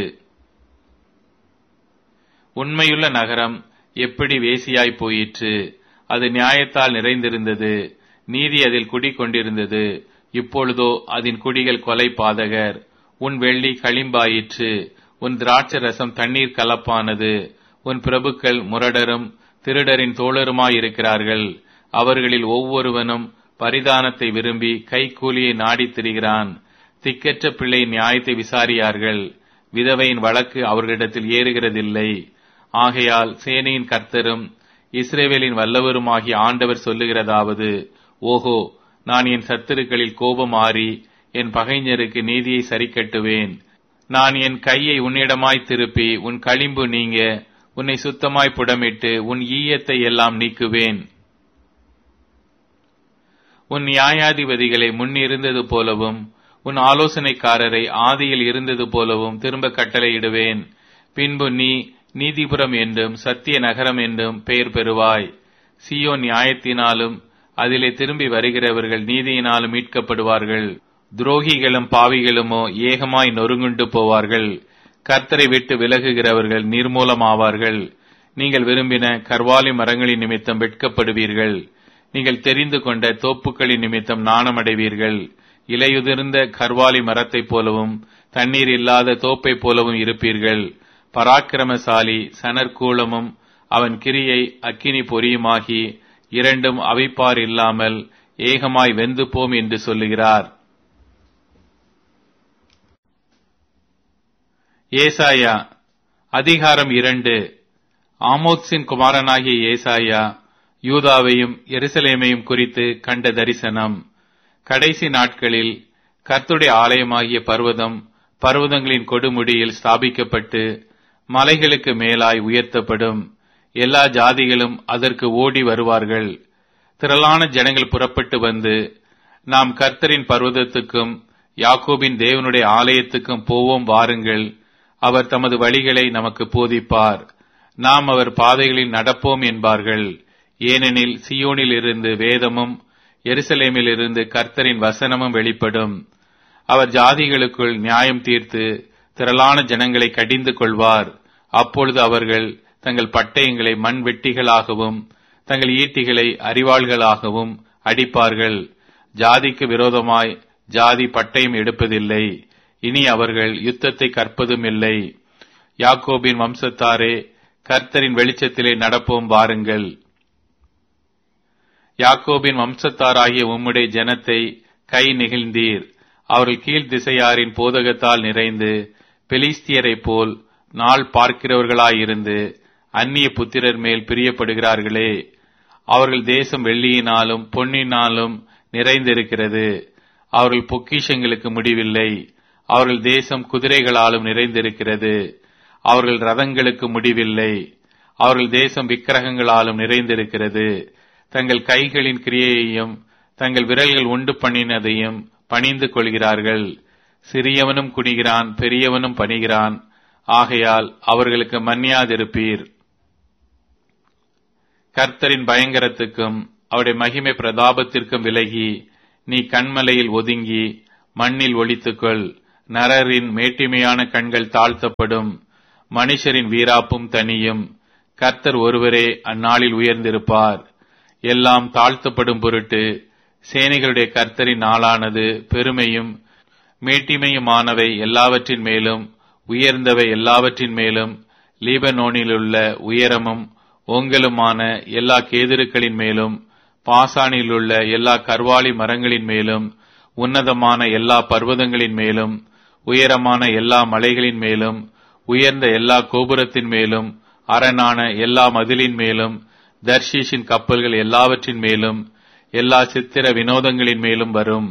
உண்மையுள்ள நகரம் எப்படி வேசியாய் போயிற்று. அது நியாயத்தால் நிறைந்திருந்தது. நீதி அதில் குடிகொண்டிருந்தது. இப்பொழுதோ அதன் குடிகள் கொலை பாதகர். உன் வெள்ளி களிம்பாயிற்று. உன் திராட்சை ரசம் தண்ணீர் கலப்பானது. உன் பிரபுக்கள் முரடரும் திருடரின் தோழருமாயிருக்கிறார்கள். அவர்களில் ஒவ்வொருவனும் பரிதானத்தை விரும்பி கைக்கூலியை நாடித் திரிகிறான். திக்கற்ற பிள்ளை நியாயத்தை விசாரியார்கள். விதவையின் வழக்கு அவர்களிடத்தில் ஏறுகிறதில்லை. ஆகையால் சேனையின் கர்த்தரும் இஸ்ரவேலின் வல்லவருமாகிய ஆண்டவர் சொல்லுகிறதாவது, ஓஹோ, நான் என் சத்துருக்களில் கோபம் ஆறி என் பகைஞருக்கு நீதியை சரிக்கட்டுவேன். நான் என் கையை உன்னிடமாய் திருப்பி உன் களிம்பு நீங்க உன்னை சுத்தமாய் புடமிட்டு உன் ஈயத்தை எல்லாம் நீக்குவேன். உன் நியாயாதிபதிகளை முன்னிருந்தது போலவும் உன் ஆலோசனைக்காரரை ஆதியில் இருந்தது போலவும் திரும்ப கட்டளையிடுவேன். பின்பு நீ நீதிபுரம் என்றும் சத்திய நகரம் என்றும் பெயர் பெறுவாய். சீயோன் நியாயத்தினாலும் அதிலே திரும்பி வருகிறவர்கள் நீதியினாலும் மீட்கப்படுவார்கள். துரோகிகளும் பாவிகளுமோ ஏகமாய் நொறுங்குண்டு போவார்கள். கர்த்தரை விட்டு விலகுகிறவர்கள் நிர்மூலமாவார்கள். நீங்கள் விரும்பின கர்வாலி மரங்களின் நிமித்தம் வெட்கப்படுவீர்கள். நீங்கள் தெரிந்து கொண்ட தோப்புக்களின் நிமித்தம் நாணமடைவீர்கள். இலையுதிர்ந்த கர்வாலி மரத்தைப் போலவும் தண்ணீர் இல்லாத தோப்பை போலவும் இருப்பீர்கள். பராக்கிரமசாலி சணற்கூலமும் அவன் கிரியை அக்கினி பொறியுமாகி இரண்டும் அவிப்பார் இல்லாமல் ஏகமாய் வெந்து போம் என்று சொல்லுகிறார். ஏசாயா அதிகாரம் இரண்டு. ஆமோத்சின் குமாரனாகிய ஏசாயா யூதாவையும் எருசலேமையும் குறித்து கண்ட தரிசனம். கடைசி நாட்களில் கர்த்தருடைய ஆலயமாகிய பர்வதம் பர்வதங்களின் கொடுமுடியில் ஸ்தாபிக்கப்பட்டு மலைகளுக்கு மேலாய் உயர்த்தப்படும். எல்லா ஜாதிகளும் அதற்கு ஓடி வருவார்கள். திரளான ஜனங்கள் புறப்பட்டு வந்து, நாம் கர்த்தரின் பர்வதத்துக்கும் யாக்கோபின் தேவனுடைய ஆலயத்துக்கும் போவோம் வாருங்கள். அவர் தமது வழிகளை நமக்கு போதிப்பார். நாம் அவர் பாதைகளில் நடப்போம் என்பார்கள். ஏனெனில் சீயோனில் இருந்து வேதமும் எருசலேமில் இருந்து கர்த்தரின் வசனமும் வெளிப்படும். அவர் ஜாதிகளுக்குள் நியாயம் தீர்த்து திரளான ஜனங்களை கடிந்து கொள்வார். அப்பொழுது அவர்கள் தங்கள் பட்டயங்களை மண் வெட்டிகளாகவும் தங்கள் ஈட்டிகளை அரிவாள்களாகவும் அடிப்பார்கள். ஜாதிக்கு விரோதமாய் ஜாதி பட்டயம் எடுப்பதில்லை. இனி அவர்கள் யுத்தத்தை கற்பதும் இல்லை. யாக்கோபின் வம்சத்தாரே, கர்த்தரின் வெளிச்சத்திலே நடப்போம் வாருங்கள். யாக்கோபின் வம்சத்தாராகிய உம்முடைய ஜனத்தை கை நெகிழ்ந்தீர். அவர்கள் கீழ் திசையாரின் போதகத்தால் நிறைந்து பெலிஸ்தியரைப் போல் நாள் பார்க்கிறவர்களாயிருந்து அந்நிய புத்திரர் மேல் பிரியப்படுகிறார்களே. அவர்கள் தேசம் வெள்ளியினாலும் பொன்னினாலும் நிறைந்திருக்கிறது. அவர்கள் பொக்கிஷங்களுக்கு முடிவில்லை. அவர்கள் தேசம் குதிரைகளாலும் நிறைந்திருக்கிறது. அவர்கள் ரதங்களுக்கு முடிவில்லை. அவர்கள் தேசம் விக்கிரகங்களாலும் நிறைந்திருக்கிறது. தங்கள் கைகளின் கிரியையையும் தங்கள் விரல்கள் உண்டு பண்ணினதையும் பணிந்து கொள்கிறார்கள். சிறியவனும் குனிகிறான், பெரியவனும் பணிகிறான். ஆகையால் அவர்களுக்கு மன்னியாதிருப்பீர். கர்த்தரின் பயங்கரத்துக்கும் அவருடைய மகிமை பிரதாபத்திற்கும் விலகி நீ கண்மலையில் ஒதுங்கி மண்ணில் ஒளித்துக்கொள். நரரின் மேட்டிமையான கண்கள் தாழ்த்தப்படும். மனுஷரின் வீராப்பும் தனியும். கர்த்தர் ஒருவரே அந்நாளில் உயர்ந்திருப்பார். எல்லாம் தாழ்த்தப்படும் பொருட்டு சேனைகளுடைய கர்த்தரின் நாளானது பெருமையும் மேட்டிமையுமானவை எல்லாவற்றின் மேலும் உயர்ந்தவை எல்லாவற்றின் மேலும் லீபனோனிலுள்ள உயரமும் ஓங்கலுமான எல்லா கேதுருக்களின் மேலும் பாசானிலுள்ள எல்லா கர்வாலி மரங்களின் மேலும் உன்னதமான எல்லா பர்வதங்களின் மேலும் உயரமான எல்லா மலைகளின் மேலும் உயர்ந்த எல்லா கோபுரத்தின் மேலும் அரணான எல்லா மதிலின் மேலும் தர்ஷீஷின் கப்பல்கள் எல்லாவற்றின் மேலும் எல்லா சித்திர வினோதங்களின் மேலும் வரும்.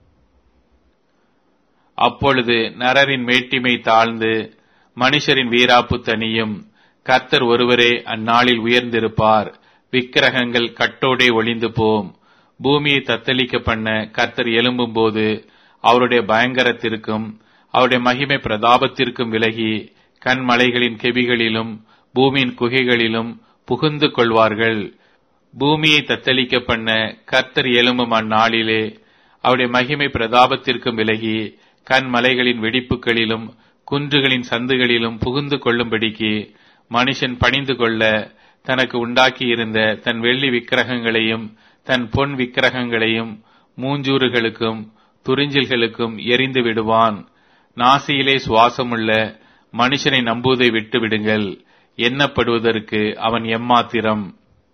அப்பொழுது நரரின் மேட்டிமை தாழ்ந்து மனுஷரின் வீராப்பு தனியும். கர்த்தர் ஒருவரே அந்நாளில் உயர்ந்திருப்பார். விக்கிரகங்கள் கட்டோடே ஒளிந்து போம். பூமியை தத்தளிக்க பண்ண கர்த்தர் எழும்பும் போது அவருடைய பயங்கரத்திற்கும் அவருடைய மகிமை பிரதாபத்திற்கும் விலகி கண்மலைகளின் கெபிகளிலும் பூமியின் குகைகளிலும் புகுந்து கொள்வார்கள். பூமியை தத்தளிக்க பண்ண கர்த்தர் எழும்பும் அந்நாளிலே அவருடைய மகிமை பிரதாபத்திற்கும் விலகி கண்மலைகளின் வெடிப்புகளிலும் குன்றுகளின் சந்துகளிலும் புகுந்து கொள்ளும்படிக்கு மனுஷன் பணிந்து கொள்ள தனக்கு உண்டாக்கியிருந்த தன் வெள்ளி விக்கிரகங்களையும் தன் பொன் விக்கிரகங்களையும் மூஞ்சூறுகளுக்கும் துறிஞ்சில்களுக்கும் எரிந்து விடுவான். நாசியிலே சுவாசமுள்ள மனுஷனை நம்புவதை விட்டு விடுங்கள். எண்ணப்படுவதற்கு அவன் எம்மாத்திரம்.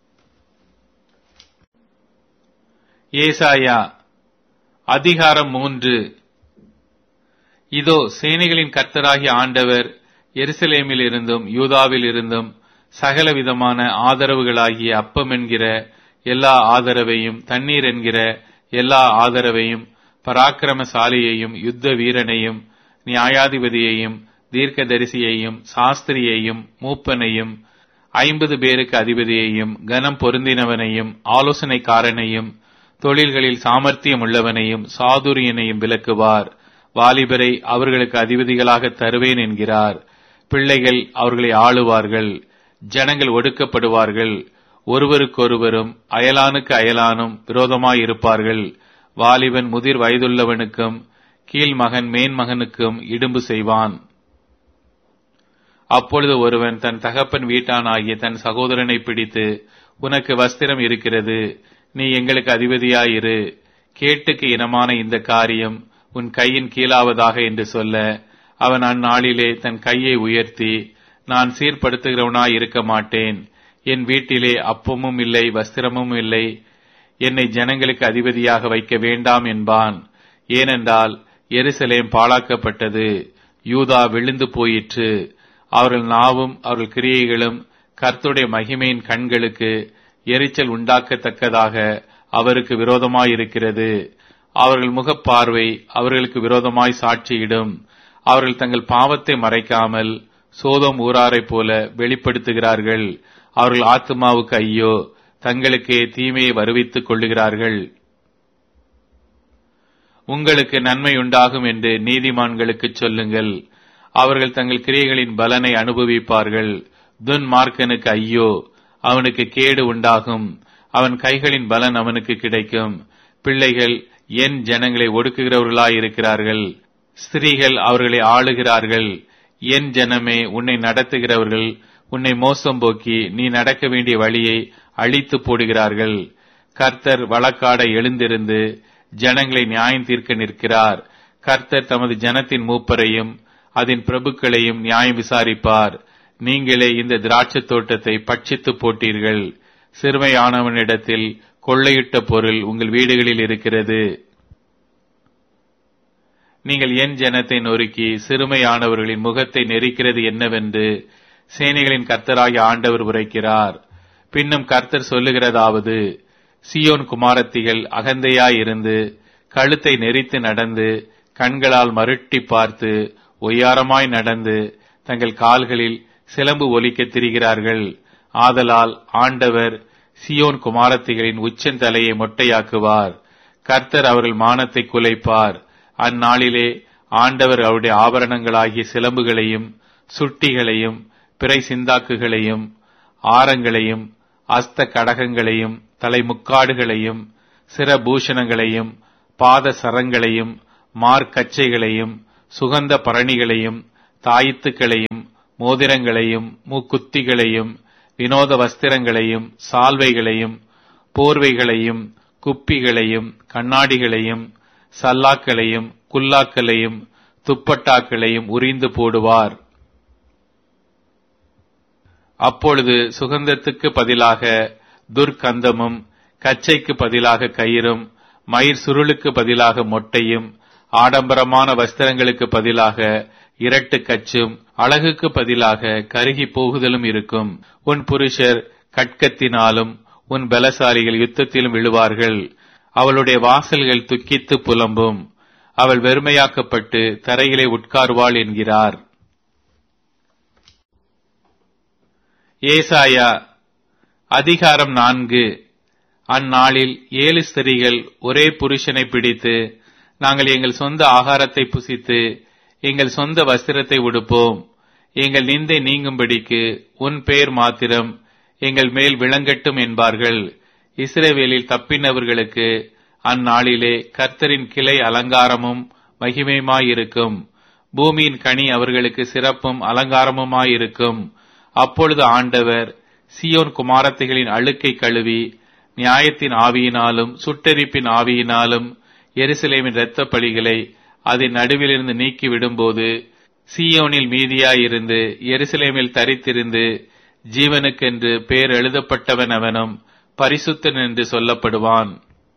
ஏசாயா அதிகாரம் மூன்று. இதோ சேனைகளின் கர்த்தராகிய ஆண்டவர் எருசலேமில் இருந்தும் யூதாவில் இருந்தும் சகல விதமான ஆதரவுகளாகிய அப்பம் என்கிற எல்லா ஆதரவையும் தண்ணீர் என்கிற எல்லா ஆதரவையும் பராக்கிரமசாலியையும் யுத்த வீரனையும் நியாயாதிபதியையும் தீர்க்கதரிசியையும் சாஸ்திரியையும் மூப்பனையும் ஐம்பது பேருக்கு அதிபதியையும் கனம் பொருந்தினவனையும் ஆலோசனைக்காரனையும் தொழில்களில் சாமர்த்தியம் உள்ளவனையும் சாதுரியனையும் விலக்குவார். வாலிபரை அவர்களுக்கு அதிபதிகளாக தருவேன் என்கிறார். பிள்ளைகள் அவர்களை ஆளுவார்கள். ஜனங்கள் ஒடுக்கப்படுவார்கள். ஒருவருக்கொருவரும் அயலானுக்கு அயலானும் விரோதமாயிருப்பார்கள். வாலிபன் முதிர் வயதுள்ளவனுக்கும் கீழ்மகன் மேன்மகனுக்கும் இடும்பு செய்வான். அப்பொழுது ஒருவன் தன் தகப்பன் வீட்டானாகிய தன் சகோதரனை பிடித்து, உனக்கு வஸ்திரம் இருக்கிறது, நீ எங்களுக்கு அதிபதியாயிரு, கேட்டுக்கு இனமான இந்த காரியம் உன் கையின் கீழாவதாக என்று சொல்ல, அவன் அந்நாளிலே தன் கையை உயர்த்தி, நான் சீர்படுத்துகிறவனாய் இருக்க மாட்டேன், என் வீட்டிலே அப்பமும் இல்லை வஸ்திரமும் இல்லை, என்னை ஜனங்களுக்கு அதிபதியாக வைக்க வேண்டாம் என்பான். ஏனென்றால் எருசலேம் பாழாக்கப்பட்டது, யூதா விழுந்து போயிற்று. அவர்கள் நாவும் அவர்கள் கிரியைகளும் கர்த்தருடைய மகிமையின் கண்களுக்கு எரிச்சல் உண்டாக்கத்தக்கதாக அவருக்கு விரோதமாயிருக்கிறது. அவர்கள் முகப்பார்வை அவர்களுக்கு விரோதமாய் சாட்சியிடும். அவர்கள் தங்கள் பாவத்தை மறைக்காமல் சோதோம் ஊராரைப் போல வெளிப்படுத்துகிறார்கள். அவர்கள் ஆத்துமாவுக்கு ஐயோ, தங்களுக்கே தீமையை வருவித்துக் கொள்ளுகிறார்கள். உங்களுக்கு நன்மை உண்டாகும் என்று நீதிமான்களுக்கு சொல்லுங்கள், அவர்கள் தங்கள் கிரியைகளின் பலனை அனுபவிப்பார்கள். துன்மார்க்கனுக்கு ஐயோ, அவனுக்கு கேடு உண்டாகும், அவன் கைகளின் பலன் அவனுக்கு கிடைக்கும். பிள்ளைகள் என் ஜனங்களை ஒடுக்குகிறவர்களாயிருக்கிறார்கள், ஸ்திரீகள் அவர்களை ஆளுகிறார்கள். என் ஜனமே, உன்னை நடத்துகிறவர்கள் உன்னை மோசம் போக்கி நீ நடக்க வேண்டிய வழியை அழித்து போடுகிறார்கள். கர்த்தர் வழக்காட எழுந்திருந்து ஜனங்களை நியாயம் தீர்க்க நிற்கிறார். கர்த்தர் தமது ஜனத்தின் மூப்பரையும் அதன் பிரபுக்களையும் நியாயம் விசாரிப்பார். நீங்களே இந்த திராட்சை தோட்டத்தை பட்சித்து போட்டீர்கள். சிறுமையானவனிடத்தில் கொள்ளையிட்ட பொருள் உங்கள் வீடுகளில் இருக்கிறது. நீங்கள் என் ஜனத்தை நொறுக்கி சிறுமையானவர்களின் முகத்தை நெரிக்கிறது என்னவென்று சேனைகளின் கர்த்தராகிய ஆண்டவர் உரைக்கிறார். பின்னும் கர்த்தர் சொல்லுகிறதாவது, சீயோன் குமாரத்திகள் அகந்தையாயிருந்து கழுத்தை நெரித்து நடந்து கண்களால் மருட்டி பார்த்து ஒய்யாரமாய் நடந்து தங்கள் கால்களில் சிலம்பு ஒலிக்க திரிகிறார்கள். ஆதலால் ஆண்டவர் சீயோன் குமாரத்திகளின் உச்சந்தலையை மொட்டையாக்குவார். கர்த்தர் அவர்கள் மானத்தை குலைப்பார். அந்நாளிலே ஆண்டவர் அவருடைய ஆபரணங்களாகிய சிலம்புகளையும் சுட்டிகளையும் பிறை சிந்தாக்குகளையும் ஆரங்களையும் அஸ்த கடகங்களையும் தலைமுக்காடுகளையும் சிரபூஷணங்களையும் பாத சரங்களையும் மார்க்கச்சைகளையும் சுகந்த பரணிகளையும் தாயித்துக்களையும் மோதிரங்களையும் மூக்குத்திகளையும் வினோத வஸ்திரங்களையும் சால்வைகளையும் போர்வைகளையும் குப்பிகளையும் கண்ணாடிகளையும் சல்லாக்களையும் குல்லாக்களையும் துப்பட்டாக்களையும் உரிந்து போடுவார். அப்பொழுது சுகந்தத்துக்கு பதிலாக துர்க்கந்தமும் கச்சைக்கு பதிலாக கயிறும் மயிர் சுருளுக்கு பதிலாக மொட்டையும் ஆடம்பரமான வஸ்திரங்களுக்கு பதிலாக இரட்டு கச்சும் அழகுக்கு பதிலாக கருகி போகுதலும் இருக்கும். உன் புருஷர் கட்கத்தினாலும் உன் பலசாலிகள் யுத்தத்திலும் விழுவார்கள். அவளுடைய வாசல்கள் துக்கித்து புலம்பும். அவள் வெறுமையாக்கப்பட்டு தரையிலே உட்கார்வாள் என்கிறார். ஏசாயா அதிகாரம் நான்கு. அந்நாளில் ஏழு ஸ்திரீகள் ஒரே புருஷனை பிடித்து, நாங்கள் எங்கள் சொந்த ஆகாரத்தை புசித்து எங்கள் சொந்த வஸ்திரத்தை உடுப்போம், எங்கள் நிந்தை நீங்கும்படிக்கு உன் பெயர் மாத்திரம் எங்கள் மேல் விளங்கட்டும் என்பார்கள். இஸ்ரவேலில் தப்பினவர்களுக்கு அந்நாளிலே கர்த்தரின் கிளை அலங்காரமும் மகிமையுமாயிருக்கும். பூமியின் கனி அவர்களுக்கு சிறப்பும் அலங்காரமுமாயிருக்கும். அப்பொழுது ஆண்டவர் சீயோன் குமாரத்திகளின் அழுக்கை கழுவி நியாயத்தின் ஆவியினாலும் சுட்டெரிப்பின் ஆவியினாலும் எருசலேமின் இரத்த பலிகளை அதன் நடுவிலிருந்து நீக்கி விடும்போது, சீயோனில் மீதியாயிருந்து எருசலேமில் தரித்திருந்து ஜீவனுக்கென்று பேர் எழுதப்பட்டவன் அவனும் பரிசுத்தன் என்று சொல்லப்படுவான்.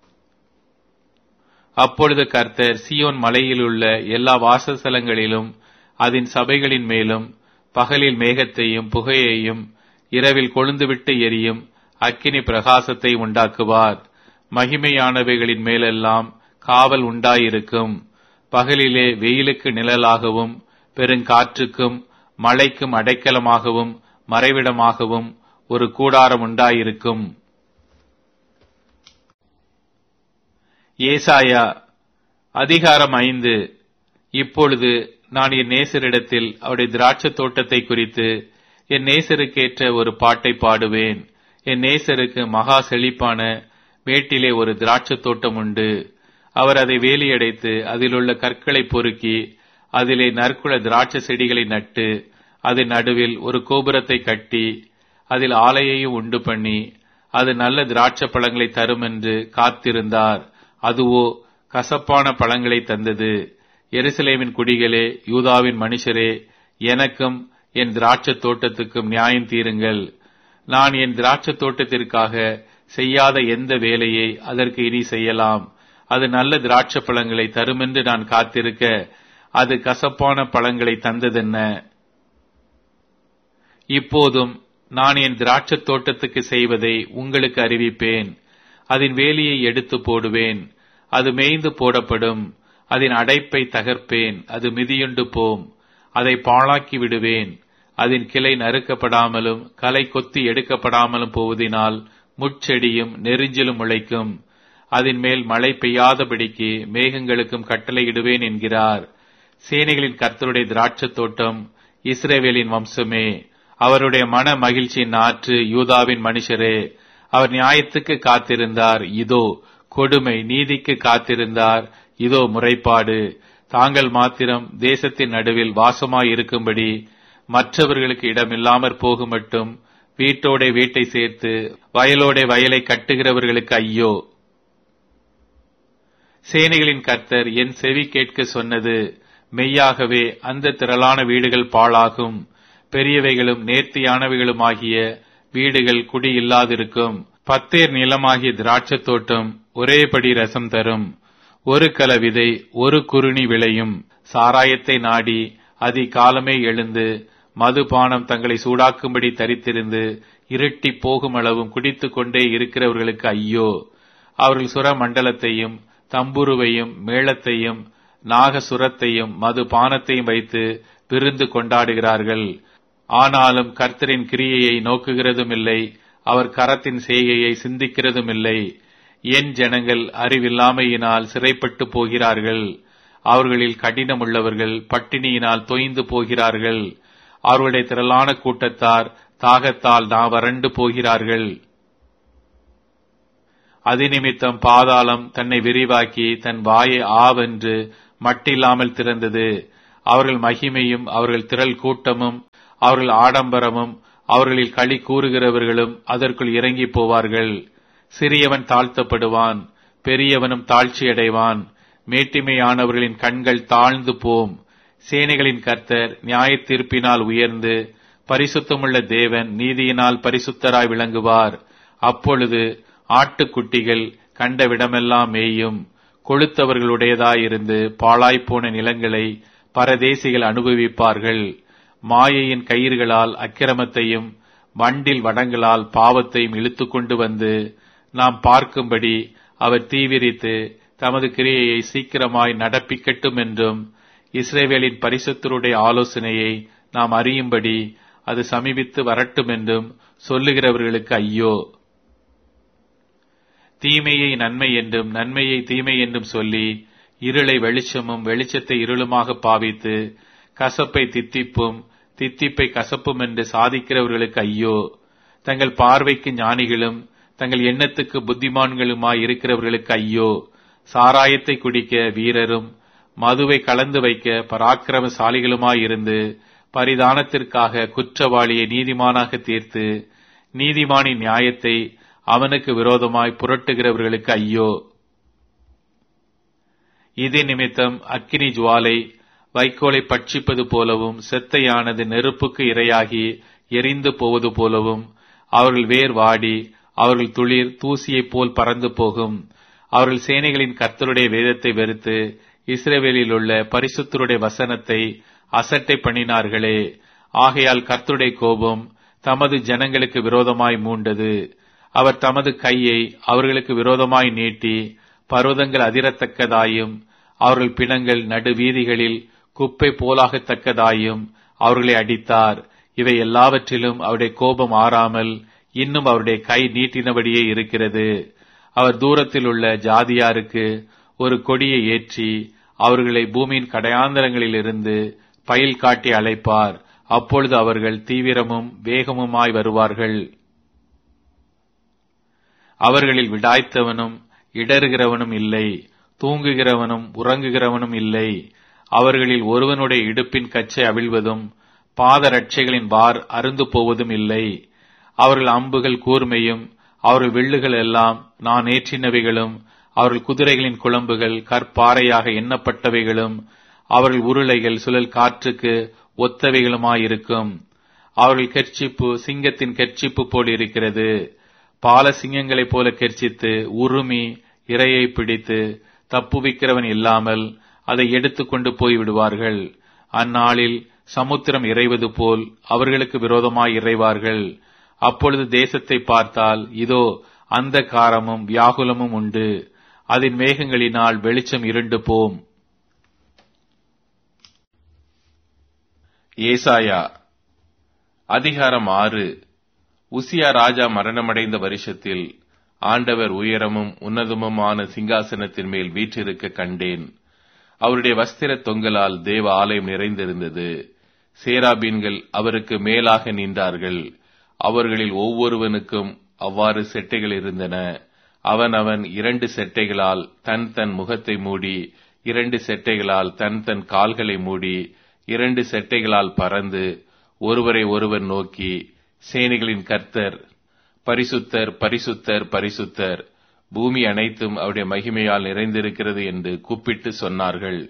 அப்பொழுது கர்த்தர் சீயோன் மலையிலுள்ள எல்லா வாசஸ்தலங்களிலும் அதன் சபைகளின் மேலும் பகலில் மேகத்தையும் புகையையும் இரவில் கொழுந்துவிட்டு எரியும் அக்கினி பிரகாசத்தை உண்டாக்குவார். மகிமையானவைகளின் மேலெல்லாம் காவல் உண்டாயிருக்கும். பகலிலே வெயிலுக்கு நிழலாகவும் பெருங்காற்றுக்கும் மழைக்கும் அடைக்கலமாகவும் மறைவிடமாகவும் ஒரு கூடாரம் உண்டாயிருக்கும். ஏசாயா அதிகாரம் ஐந்து. இப்பொழுது நான் என் நேசரிடத்தில் அவருடைய திராட்சை தோட்டத்தை குறித்து என் நேசருக்கேற்ற ஒரு பாட்டை பாடுவேன். என் நேசருக்கு மகா செழிப்பான மேட்டிலே ஒரு திராட்சை தோட்டம் உண்டு. அவர் அதை வேலியடைத்து அதிலுள்ள கற்களை பொறுக்கி அதிலே நற்குல திராட்சை செடிகளை நட்டு அதன் நடுவில் ஒரு கோபுரத்தை கட்டி அதில் ஆலையையும் உண்டு பண்ணி அது நல்ல திராட்சை பழங்களை தரும் என்று காத்திருந்தார். அதுவோ கசப்பான பழங்களை தந்தது. எருசலேமின் குடிகளே, யூதாவின் மனுஷரே, எனக்கும் என் திராட்சை தோட்டத்துக்கும் நியாயம் தீருங்கள். நான் என் திராட்சை தோட்டத்திற்காக செய்யாத எந்த வேலையை அதற்கு இனி செய்யலாம்? அது நல்ல திராட்சை பழங்களை தருமென்று நான் காத்திருக்க அது கசப்பான பழங்களை தந்ததென்ன? இப்போதும் நான் என் திராட்சை தோட்டத்துக்கு செய்வதை உங்களுக்கு அறிவிப்பேன். அதன் வேலியை எடுத்து போடுவேன், அது மேய்ந்து போடப்படும். அதன் அடைப்பை தகர்ப்பேன், அது மிதியுண்டு போம். அதை பாழாக்கி விடுவேன். அதன் கிளை நறுக்கப்படாமலும் களை கொத்தி எடுக்கப்படாமலும் போவதினால் முட்செடியும் நெரிஞ்சிலும் முளைக்கும். அதன் மேல் மழை பெய்யாதபடிக்கு மேகங்களுக்கும் கட்டளையிடுவேன் என்கிறார். சேனைகளின் கர்த்தருடைய திராட்சை தோட்டம் இஸ்ரவேலின் வம்சமே. அவருடைய மன மகிழ்ச்சியின் நாற்று யூதாவின் மனுஷரே. அவர் நியாயத்துக்கு காத்திருந்தார், இதோ கொடுமை. நீதிக்கு காத்திருந்தார், இதோ முறைப்பாடு. தாங்கள் மாத்திரம் தேசத்தின் நடுவில் வாசமாயிருக்கும்படி மற்றவர்களுக்கு இடமில்லாமற் போகும் மட்டும் வீட்டோட வீட்டை சேர்த்து வயலோட வயலை கட்டுகிறவர்களுக்கு ஐயோ. சேனைகளின் கர்த்தர் என் செவி கேட்க சொன்னது மெய்யாகவே அந்த திரளான வீடுகள் பாழாகும். பெரியவைகளும் நேர்த்தியானவைகளுமாகிய வீடுகள் குடியில்லாதிருக்கும். பத்தேர் நிலமாகிய திராட்சை தோட்டம் ஒரேபடி ரசம் தரும். ஒரு கல விதை ஒரு குறுணி விளையும். சாராயத்தை நாடி அதிகாலமே எழுந்து மதுபானம் தங்களை சூடாக்கும்படி தரித்திருந்து இருட்டி போகும் அளவும் குடித்துக் கொண்டே இருக்கிறவர்களுக்கு ஐயோ. அவர்கள் சுர மண்டலத்தையும் தம்புருவையும் மேளத்தையும் நாகசுரத்தையும் மதுபானத்தையும் வைத்து விருந்து கொண்டாடுகிறார்கள். ஆனாலும் கர்த்தரின் கிரியையை நோக்குகிறதும் இல்லை, அவர் கரத்தின் செய்கையை சிந்திக்கிறதும் இல்லை. என் ஜனங்கள் அறிவில்லாமையினால் சிறைப்பட்டு போகிறார்கள். அவர்களில் கடினம் உள்ளவர்கள் பட்டினியினால் தொய்ந்து போகிறார்கள். அவர்களுடைய திரளான கூட்டத்தார் தாகத்தால் நான் வறண்டு போகிறார்கள். அதிநிமித்தம் பாதாளம் தன்னை விரிவாக்கி தன் வாயை ஆவென்று மட்டில்லாமல் திறந்தது. அவர்கள் மகிமையும் அவர்கள் திரள் கூட்டமும் அவர்கள் ஆடம்பரமும் அவர்களில் களி கூறுகிறவர்களும் அதற்குள் இறங்கி போவார்கள். சிறியவன் தாழ்த்தப்படுவான், பெரியவனும் தாழ்ச்சியடைவான். மேட்டிமையானவர்களின் கண்கள் தாழ்ந்து போம். சேனைகளின் கர்த்தர் நியாய தீர்ப்பினால் உயர்ந்து பரிசுத்தமுள்ள தேவன் நீதியினால் பரிசுத்தராய் விளங்குவார். அப்பொழுது ஆட்டுக்குட்டிகள் கண்டவிடமெல்லாம் மேயும். கொழுத்தவர்களுடையதாயிருந்து பாழாய்ப்போன நிலங்களை பரதேசிகள் அனுபவிப்பார்கள். மாயையின் கயிறுகளால் அக்கிரமத்தையும் வண்டில் வடங்களால் பாவத்தையும் இழுத்து கொண்டு வந்து நாம் பார்க்கும்படி அவர் தீவிரித்து தமது கிரியையை சீக்கிரமாய் நடப்பிக்கட்டும் என்றும் இஸ்ரவேலின் பரிசுத்தருடைய ஆலோசனையை நாம் அறியும்படி அது சமீபித்து வரட்டும் என்றும் சொல்லுகிறவர்களுக்கு ஐயோ. தீமையை நன்மை என்றும் நன்மையை தீமை என்றும் சொல்லி இருளை வெளிச்சமும் வெளிச்சத்தை இருளுமாக பாவித்து கசப்பை தித்திப்பும் தித்திப்பை கசப்பும் என்று சாதிக்கிறவர்களுக்கு ஐயோ. தங்கள் பார்வைக்கு ஞானிகளும் தங்கள் எண்ணத்துக்கு புத்திமான்களுமாய் இருக்கிறவர்களுக்கு ஐயோ. சாராயத்தை குடிக்க வீரரும் மதுவை கலந்து வைக்க பராக்கிரமசாலிகளுமாயிருந்து பரிதானத்திற்காக குற்றவாளியை நீதிமானாக தீர்த்து நீதிமானின் நியாயத்தை அவனுக்கு விரோதமாய் புரட்டுகிறவர்களுக்கு ஐயோ. இதே நிமித்தம் அக்கினி ஜுவாலை வைக்கோலை பட்சிப்பது போலவும் செத்தையானது நெருப்புக்கு இரையாகி எரிந்து போவது போலவும் அவர்கள் வேர் வாடி அவர்கள் துளிர் தூசியைப் போல் பறந்து போகும். அவர்கள் சேனைகளின் கர்த்தருடைய வேதத்தை வெறுத்து இஸ்ரவேலில் உள்ள பரிசுத்தருடைய வசனத்தை அசட்டை பண்ணினார்களே. ஆகையால் கர்த்தருடைய கோபம் தமது ஜனங்களுக்கு விரோதமாய் மூண்டது. அவர் தமது கையை அவர்களுக்கு விரோதமாய் நீட்டி பர்வதங்கள் அதிரத்தக்கதாயும் அவர்கள் பிணங்கள் நடுவீதிகளில் குப்பை போலாகத்தக்கதாயும் அவர்களை அடித்தார். இவை எல்லாவற்றிலும் அவருடைய கோபம் ஆறாமல் இன்னும் அவருடைய கை நீட்டினபடியே இருக்கிறது. அவர் தூரத்தில் உள்ள ஜாதியாருக்கு ஒரு கொடியை ஏற்றி அவர்களை பூமியின் கடையாந்தரங்களிலிருந்து பயில் காட்டி அழைப்பார். அப்பொழுது அவர்கள் தீவிரமும் வேகமுமாய் வருவார்கள். அவர்களில் விடாய்த்தவனும் இடறுகிறவனும் இல்லை, தூங்குகிறவனும் உறங்குகிறவனும் இல்லை. அவர்களில் ஒருவனுடைய இடுப்பின் கச்சை அவிழ்வதும் பாதரட்சைகளின் வார் அருந்து போவதும் இல்லை. அவர்கள் அம்புகள் கூர்மையும் அவர்கள் வில்லுகள் எல்லாம் நான் ஏற்றினவைகளும் அவர்கள் குதிரைகளின் குளம்புகள் கற்பாறையாக எண்ணப்பட்டவைகளும் அவர்கள் உருளைகள் சுழல் காற்றுக்கு ஒத்தவைகளுமாயிருக்கும். அவர்கள் கெர்ச்சிப்பு சிங்கத்தின் கெர்ச்சிப்பு போல் இருக்கிறது. பால சிங்கங்களைப் போல கெர்ச்சித்து உருமி இரையை பிடித்து தப்புவிக்கிறவன் இல்லாமல் அதை எடுத்துக்கொண்டு போய் விடுவார்கள். அந்நாளில் சமுத்திரம் இறைவது போல் அவர்களுக்கு விரோதமாய் இறைவார்கள். அப்பொழுது தேசத்தை பார்த்தால் இதோ அந்த காரமும் வியாகுலமும் உண்டு. அதன் மேகங்களினால் வெளிச்சம் இருண்டு போம். ஏசாயா அதிகாரம் ஆறு. உசியா ராஜா மரணமடைந்த வருஷத்தில் ஆண்டவர் உயரமும் உன்னதமுமான சிங்காசனத்தின் மேல் வீற்றிருக்க கண்டேன். அவருடைய வஸ்திர தொங்கலால் தேவ ஆலயம் நிறைந்திருந்தது. சேராபீன்கள் அவருக்கு மேலாக நின்றார்கள். அவர்களில் ஒவ்வொருவனுக்கும் அவ்வாறு செட்டைகள் இருந்தன. அவன் அவன் இரண்டு செட்டைகளால் தன் தன் முகத்தை மூடி, இரண்டு செட்டைகளால் தன் தன் கால்களை மூடி, இரண்டு செட்டைகளால் பறந்து ஒருவரை ஒருவர் நோக்கி, சேனைகளின் கர்த்தர் பரிசுத்தர் பரிசுத்தர் பரிசுத்தர், பூமி அனைத்தும் அவருடைய மகிமையால் நிறைந்திருக்கிறது என்று கூப்பிட்டு சொன்னார்கள்.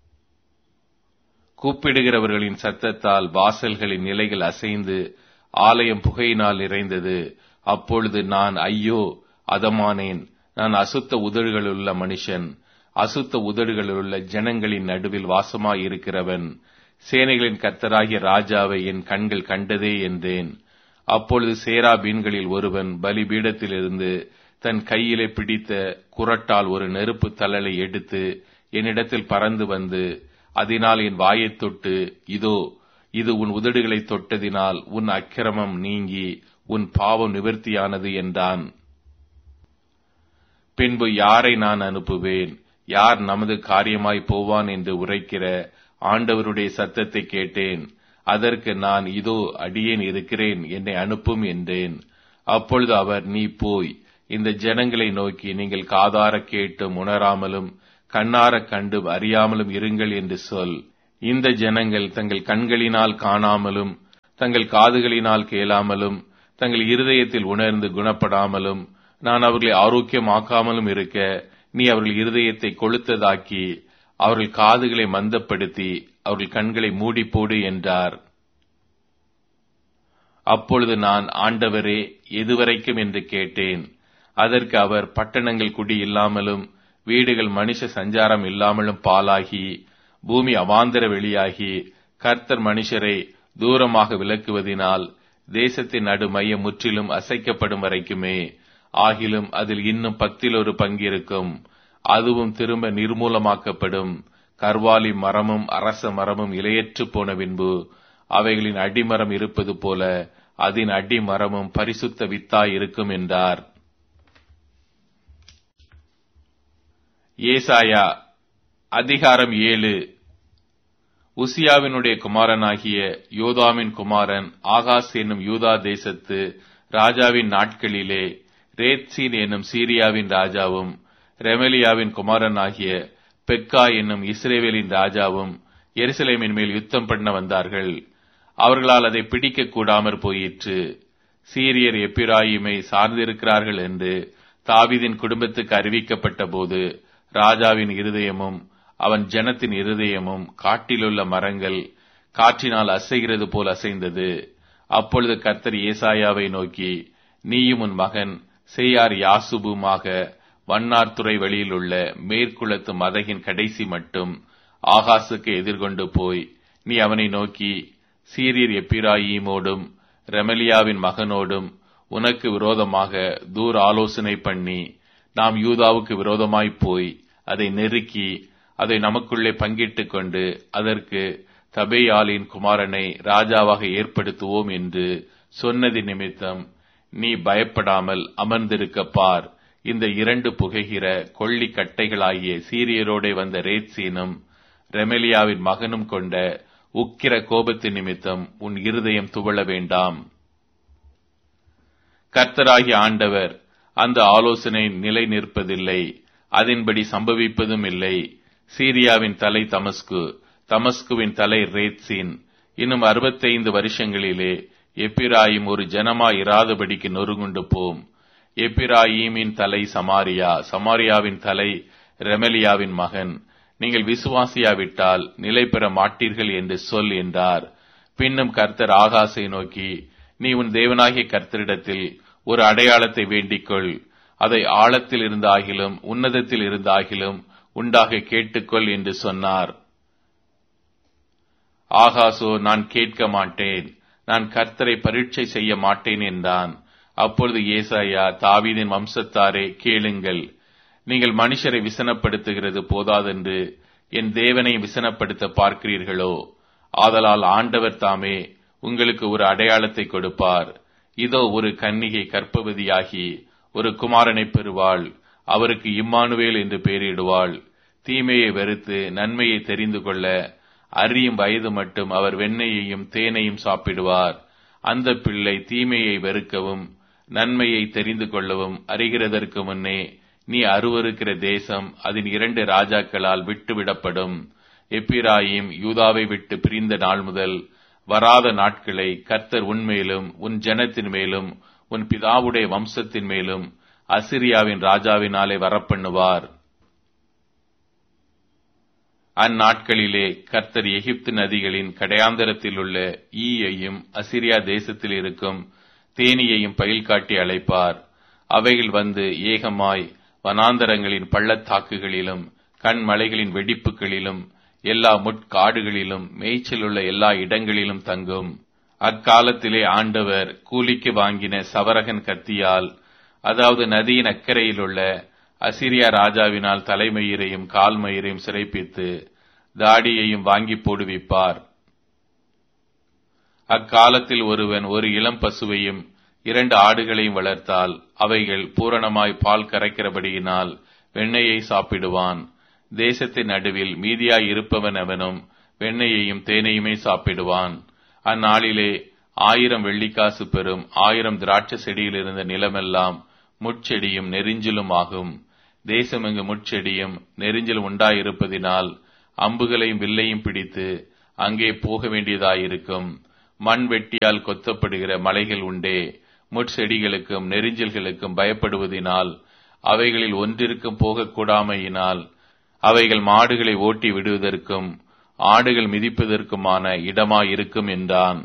கூப்பிடுகிறவர்களின் சத்தத்தால் வாசல்களின் நிலைகள் அசைந்து ஆலயம் புகையினால் நிறைந்தது. அப்பொழுது நான் ஐயோ அதமானேன், நான் அசுத்த உதடுகளுள்ள மனுஷன், அசுத்த உதடுகளுள்ள ஜனங்களின் நடுவில் வாசமாயிருக்கிறவன். சேனைகளின் கர்த்தராகிய ராஜாவை என் கண்கள் கண்டதே என்றேன். அப்பொழுது சேராபீன்களில் ஒருவன் பலிபீடத்திலிருந்து தன் கையிலே பிடித்த குறட்டால் ஒரு நெருப்பு தழலை எடுத்து என்னிடத்தில் பறந்து வந்து அதனால் என் வாயைத் தொட்டு, இதோ இது உன் உதடுகளை தொட்டதினால் உன் அக்கிரமம் நீங்கி உன் பாவம் நிவர்த்தியானது என்றான். பின்பு யாரை நான் அனுப்புவேன், யார் நமது காரியமாய் போவான் என்று உரைக்கிற ஆண்டவருடைய சத்தத்தை கேட்டேன். அதற்கு நான் இதோ அடியேன் இருக்கிறேன், என்னை அனுப்பும் என்றேன். அப்பொழுது அவர், நீ போய் இந்த ஜனங்களை நோக்கி, நீங்கள் காதார கேட்டும் உணராமலும் கண்ணார கண்டு அறியாமலும் இருங்கள் என்று சொல். இந்த ஜனங்கள் தங்கள் கண்களினால் காணாமலும் தங்கள் காதுகளினால் கேளாமலும் தங்கள் இருதயத்தில் உணர்ந்து குணப்படாமலும் நான் அவர்களை ஆரோக்கியமாக்காமலும் இருக்க நீ அவர்கள் இருதயத்தை கொளுத்ததாக்கி அவர்கள் காதுகளை மந்தப்படுத்தி அவர்கள் கண்களை மூடி போடு என்றார். அப்பொழுது நான், ஆண்டவரே, எதுவரைக்கும் என்று கேட்டேன். அதற்கு அவர், பட்டணங்கள் குடி இல்லாமலும் வீடுகள் மனுஷ சஞ்சாரம் இல்லாமலும் பாலாகி பூமி அவாந்தர வெளியாகி கர்த்தர் மனுஷரை தூரமாக விலக்குவதினால் தேசத்தின் நடு மையம் முற்றிலும் அசைக்கப்படும் வரைக்குமே. ஆகிலும் அதில் இன்னும் பத்தில் ஒரு பங்கிருக்கும், அதுவும் திரும்ப நிர்மூலமாக்கப்படும். கர்வாலி மரமும் அரச மரமும் இலையற்று போன பின்பு அவைகளின் அடிமரம் இருப்பது போல அதன் அடிமரமும் பரிசுத்த வித்தாய் இருக்கும் என்றார். ஏசாயா அதிகாரம் ஏழு. உசியாவினுடைய குமாரனாகிய யோதாமின் குமாரன் ஆகாஸ் என்னும் யூதா தேசத்து ராஜாவின் நாட்களிலே ரேத்சீன் என்னும் சீரியாவின் ராஜாவும் ரெமலியாவின் குமாரனாகிய பெக்கா என்னும் இஸ்ரேவேலின் ராஜாவும் எருசலேமின் மேல் யுத்தம் பண்ண வந்தார்கள். அவர்களால் அதை பிடிக்க கூடாமற் போயிற்று. சீரியர் எப்பிராயிமை சார்ந்திருக்கிறார்கள் என்று தாவீதின் குடும்பத்துக்கு அறிவிக்கப்பட்ட போது ராஜாவின் இருதயமும் அவன் ஜனத்தின் இருதயமும் காட்டிலுள்ள மரங்கள் காற்றினால் அசைகிறது போல் அசைந்தது. அப்பொழுது கர்த்தர் ஏசாயாவை நோக்கி, நீயும் உன் மகன் சேயார் யாசுபுமாக வண்ணார்துறை வழியில் உள்ள மேற்குளத்து மதகின் கடைசி மட்டும் ஆகாசுக்கு எதிர்கொண்டு போய் நீ அவனை நோக்கி, சீரியர் எப்பிராயீமோடும் ரெமலியாவின் மகனோடும் உனக்கு விரோதமாக தூர ஆலோசனை பண்ணி நாம் யூதாவுக்கு விரோதமாய் போய் அதை நெருக்கி அதை நமக்குள்ளே பங்கிட்டுக் கொண்டு அதற்கு தபேயாலின் குமாரனை ராஜாவாக ஏற்படுத்துவோம் என்று சொன்னது நிமித்தம் நீ பயப்படாமல் அமர்ந்திருக்க பார். இந்த இரண்டு புகைகிற கொள்ளி கட்டைகளாகிய சீரியரோடே வந்த ரேத்சீனும் ரெமலியாவின் மகனும் கொண்ட உக்கிர கோபத்தின் நிமித்தம் உன் இருதயம் துவள வேண்டாம். கர்த்தராகிய ஆண்டவர் அந்த ஆலோசனை நிலை நிற்பதில்லை, அதன்படி சம்பவிப்பதும் இல்லை. சீரியாவின் தலை தமஸ்கு, தமஸ்குவின் தலை ரேத்சீன். இன்னும் அறுபத்தைந்து வருஷங்களிலே எப்பிராயிம் ஒரு ஜனமாய் இராதபடிக்கு நொறுங்குண்டு போம். எப்பிராயீமின் தலை சமாரியா, சமாரியாவின் தலை ரெமலியாவின் மகன். நீங்கள் விசுவாசியாவிட்டால் நிலை பெற மாட்டீர்கள் என்று சொல் என்றார். பின்னும் கர்த்தர் ஆகாசை நோக்கி, நீ உன் தேவனாகிய கர்த்தரிடத்தில் ஒரு அடையாளத்தை வேண்டிக்கொள், அதை ஆழத்தில் இருந்தாகிலும் உன்னதத்தில் இருந்தாகிலும் உண்டாக கேட்டுக்கொள் என்று சொன்னார். ஆகாசோ, நான் கேட்க மாட்டேன், நான் கர்த்தரை பரீட்சை செய்ய மாட்டேன் என்றான். அப்பொழுது ஏசாயா, தாவீதின் வம்சத்தாரே கேளுங்கள், நீங்கள் மனுஷரை விசனப்படுத்துகிறது போதாதென்று என் தேவனை விசனப்படுத்த பார்க்கிறீர்களோ? ஆதலால் ஆண்டவர் தாமே உங்களுக்கு ஒரு அடையாளத்தை கொடுப்பார். இதோ, ஒரு கன்னிகை கர்ப்பவதியாகி ஒரு குமாரனை பெறுவாள், அவருக்கு இம்மானுவேல் என்று பெயரிடுவாள். தீமையை வெறுத்து நன்மையை தெரிந்து கொள்ள அறியும் வயது மட்டும் அவர் வெண்ணெயையும் தேனையும் சாப்பிடுவார். அந்த பிள்ளை தீமையை வெறுக்கவும் நன்மையை தெரிந்து கொள்ளவும் அறிகிறதற்கு முன்னே நீ அருவருக்கிற தேசம் அதன் இரண்டு ராஜாக்களால் விட்டுவிடப்படும். எப்பிராயிம் யூதாவை விட்டு பிரிந்த நாள் முதல் வராத நாட்களை கர்த்தர் உன்மேலும் உன் ஜனத்தின் மேலும் உன் பிதாவுடைய வம்சத்தின் மேலும் அசிரியாவின் ராஜாவினாலே வரப்பண்ணுவார். அந்நாட்களிலே கர்த்தர் எகிப்து நதிகளின் கடையாந்தரத்தில் உள்ள ஈயையும் அசிரியா தேசத்தில் இருக்கும் தேனியையும் பயில் காட்டி அழைப்பார். அவைகள் வந்து ஏகமாய் வனாந்தரங்களின் பள்ளத்தாக்குகளிலும் கண்மலைகளின் வெடிப்புகளிலும் எல்லா முட்காடுகளிலும் மேய்ச்சல் உள்ள எல்லா இடங்களிலும் தங்கும். அக்காலத்திலே ஆண்டவர் கூலிக்கு வாங்கின சவரகன் கத்தியால், அதாவது நதியின் அக்கறையில் உள்ள அசிரியா ராஜாவினால் தலைமயிரையும் கால்மயிரையும் சிறைப்பித்து தாடியையும் வாங்கி போடுவிப்பார். அக்காலத்தில் ஒருவன் ஒரு இளம் பசுவையும் இரண்டு ஆடுகளையும் வளர்த்தால் அவைகள் பூரணமாய் பால் கரைக்கிறபடியினால் வெண்ணெயை சாப்பிடுவான். தேசத்தின் நடுவில் மீதியாய் இருப்பவன் அவனும் வெண்ணெயையும் தேனையுமே சாப்பிடுவான். அந்நாளிலே ஆயிரம் வெள்ளிக்காசு பெறும் ஆயிரம் திராட்சை செடியில் இருந்த நிலமெல்லாம் முட்செடியும் நெரிஞ்சிலும் ஆகும். தேசமெங்கு முட்செடியும் நெரிஞ்சிலும் உண்டாயிருப்பதினால் அம்புகளையும் வில்லையும் பிடித்து அங்கே போக வேண்டியதாயிருக்கும். மண் வெட்டியால் கொத்தப்படுகிற மலைகள் உண்டே, முட்செடிகளுக்கும் நெரிஞ்சல்களுக்கும் பயப்படுவதினால் அவைகளில் ஒன்றிற்கும் போகக்கூடாமையினால் அவைகள் மாடுகளை ஓட்டி விடுவதற்கும் ஆடுகள் மிதிப்பதற்குமான இடமாயிருக்கும் என்றான்.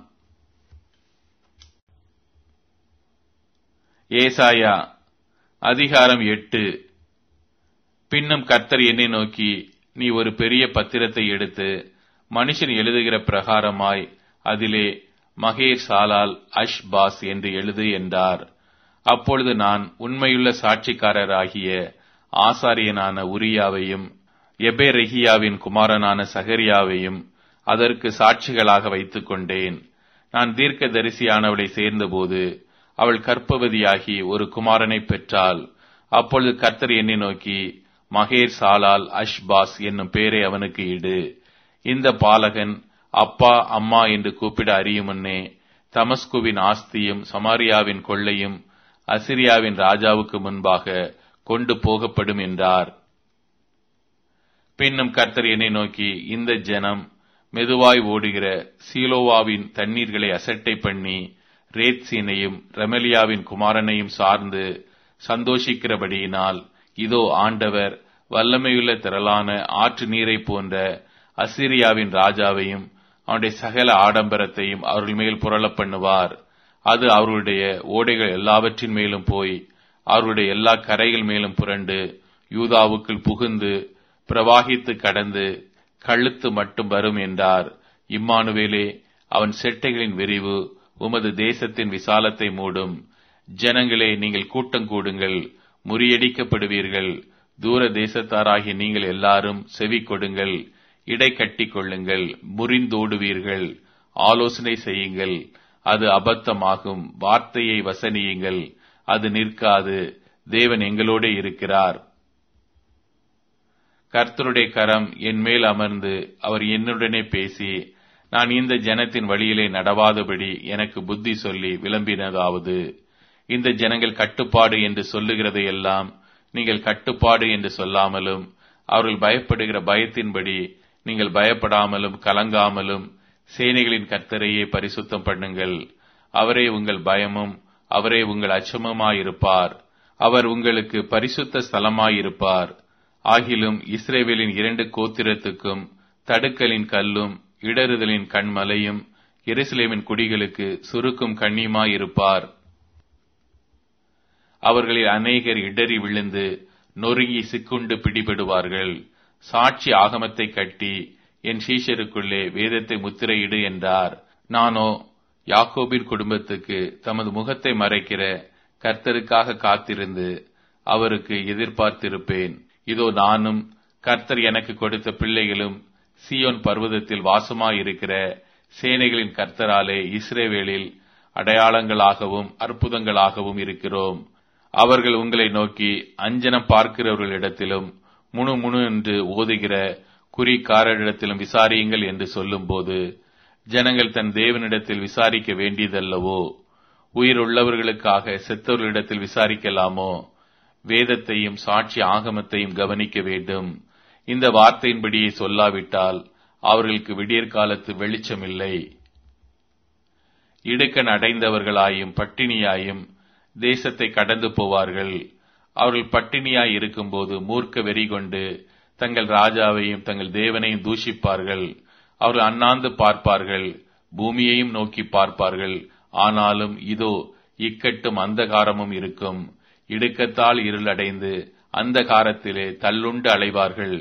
ஏசாயா அதிகாரம் எட்டு. பின்னும் கர்த்தர் என்னை நோக்கி, நீ ஒரு பெரிய பத்திரத்தை எடுத்து மனுஷன் எழுதுகிற பிரகாரமாய் அதிலே மகேர் சாலால் அஷ் பாஸ் என்று எழுது என்றார். அப்பொழுது நான் உண்மையுள்ள சாட்சிக்காரராகிய ஆசாரியனான உரியாவையும் எபேரெகியாவின் குமாரனான சகரியாவையும் அதற்கு சாட்சிகளாக வைத்துக் கொண்டேன். நான் தீர்க்க தரிசியானவளை சேர்ந்தபோது அவள் கர்ப்பவதியாகி ஒரு குமாரனை பெற்றாள். அப்பொழுது கர்த்தர் என்னை நோக்கி, மகேர் சாலால் அஷ்பாஸ் என்னும் பேரை அவனுக்கு இடு. இந்த பாலகன் அப்பா அம்மா என்று கூப்பிட அறியுமுன்னே தமஸ்குவின் ஆஸ்தியும் சமாரியாவின் கொள்ளையும் அசிரியாவின் ராஜாவுக்கு முன்பாக கொண்டு போகப்படும் என்றார். பின்னும் கர்த்தர் என்னை நோக்கி, இந்த ஜனம் மெதுவாய் ஓடுகிற சீலோவாவின் தண்ணீர்களை அசட்டை பண்ணி ரேத்சீனையும் ரெமலியாவின் குமாரனையும் சார்ந்து சந்தோஷிக்கிறபடியினால், இதோ ஆண்டவர் வல்லமையுள்ள திரளான ஆற்று நீரை போன்ற அசிரியாவின் ராஜாவையும் அவனுடைய சகல ஆடம்பரத்தையும் அவர்கள் மேல் புரள பண்ணுவார். அது அவர்களுடைய ஓடைகள் எல்லாவற்றின் மேலும் போய் அவர்களுடைய எல்லா கரைகள் மேலும் புரண்டு யூதாவுக்குள் புகுந்து பிரவாகித்து கடந்து கழுத்து மட்டும் வரும் என்றார். இம்மானுவேலே, அவன் செட்டைகளின் விரிவு உமது தேசத்தின் விசாலத்தை மூடும். ஜனங்களே, நீங்கள் கூட்டம் கூடுங்கள், முறியடிக்கப்படுவீர்கள். தூர தேசத்தாராகிய நீங்கள் எல்லாரும் செவி கொடுங்கள், இடை கட்டி கொள்ளுங்கள், முறிந்தோடுவீர்கள். ஆலோசனை செய்யுங்கள், அது அபத்தமாகும். வார்த்தையை வசனியுங்கள், அது நிற்காது. தேவன் எங்களோட இருக்கிறார். கர்த்தருடைய கரம் என் மேல் அமர்ந்து அவர் என்னுடனே பேசி, நான் இந்த ஜனத்தின் வழியிலே நடவாதபடி எனக்கு புத்தி சொல்லி விளம்பினதாவது, இந்த ஜனங்கள் கட்டுப்பாடு என்று சொல்லுகிறதையெல்லாம் நீங்கள் கட்டுப்பாடு என்று சொல்லாமலும், அவர்கள் பயப்படுகிற பயத்தின்படி நீங்கள் பயப்படாமலும் கலங்காமலும் சேனைகளின் கர்த்தரையே பரிசுத்தம் பண்ணுங்கள். அவரே உங்கள் பயமும் அவரே உங்கள் அச்சமுமாயிருப்பார். அவர் உங்களுக்கு பரிசுத்த ஸ்தலமாயிருப்பார். ஆகிலும் இஸ்ரவேலின் இரண்டு கோத்திரத்துக்கும் தடுக்கலின் கல்லும் இடறுதலின் கண்மலையும் எருசலேமின் குடிகளுக்கு சுருக்கும் கண்ணியுமாயிருப்பார். அவர்களில் அநேகர் இடறி விழுந்து நொறுங்கி சிக்குண்டு பிடிபடுவார்கள். சாட்சி ஆகமத்தை கட்டி என் சீஷருக்குள்ளே வேதத்தை முத்திரையிடு என்றார். நானோ யாக்கோபின் குடும்பத்துக்கு தமது முகத்தை மறைக்கிற கர்த்தருக்காக காத்திருந்து அவருக்கு எதிர்பார்த்திருப்பேன். இதோ நானும் கர்த்தர் எனக்கு கொடுத்த பிள்ளைகளும் சீயோன் பர்வதத்தில் வாசமாயிருக்கிற சேனைகளின் கர்த்தராலே இஸ்ரவேலில் அடையாளங்களாகவும் அற்புதங்களாகவும் இருக்கிறோம். அவர்கள் உங்களை நோக்கி, அஞ்சனம் பார்க்கிறவர்களிடத்திலும் முணு முணு என்று ஓதுகிற குறிக்காரரிடத்திலும் விசாரியுங்கள் என்று சொல்லும் போது, ஜனங்கள் தன் தேவனிடத்தில் விசாரிக்க வேண்டியதல்லவோ? உயிர் உள்ளவர்களுக்காக செத்தவர்களிடத்தில் விசாரிக்கலாமோ? வேதத்தையும் சாட்சி ஆகமத்தையும் கவனிக்க வேண்டும். இந்த வார்த்தையின்படியே சொல்லாவிட்டால் அவர்களுக்கு விடியற்காலத்து வெளிச்சமில்லை. இடுக்கண் அடைந்தவர்களாயும் பட்டினியாயும் தேசத்தை கடந்து போவார்கள். அவர்கள் பட்டினியாய் இருக்கும்போது மூர்க்க வெறி கொண்டு தங்கள் ராஜாவையும் தங்கள் தேவனையும் தூஷிப்பார்கள். அவர்கள் அண்ணாந்து பார்ப்பார்கள், பூமியையும் நோக்கி பார்ப்பார்கள். ஆனாலும் இதோ இக்கட்டும் அந்தகாரமும் இருக்கும். இடுக்கத்தால் இருளடைந்து அந்தகாரத்திலே தள்ளுண்டு அலைவார்கள்.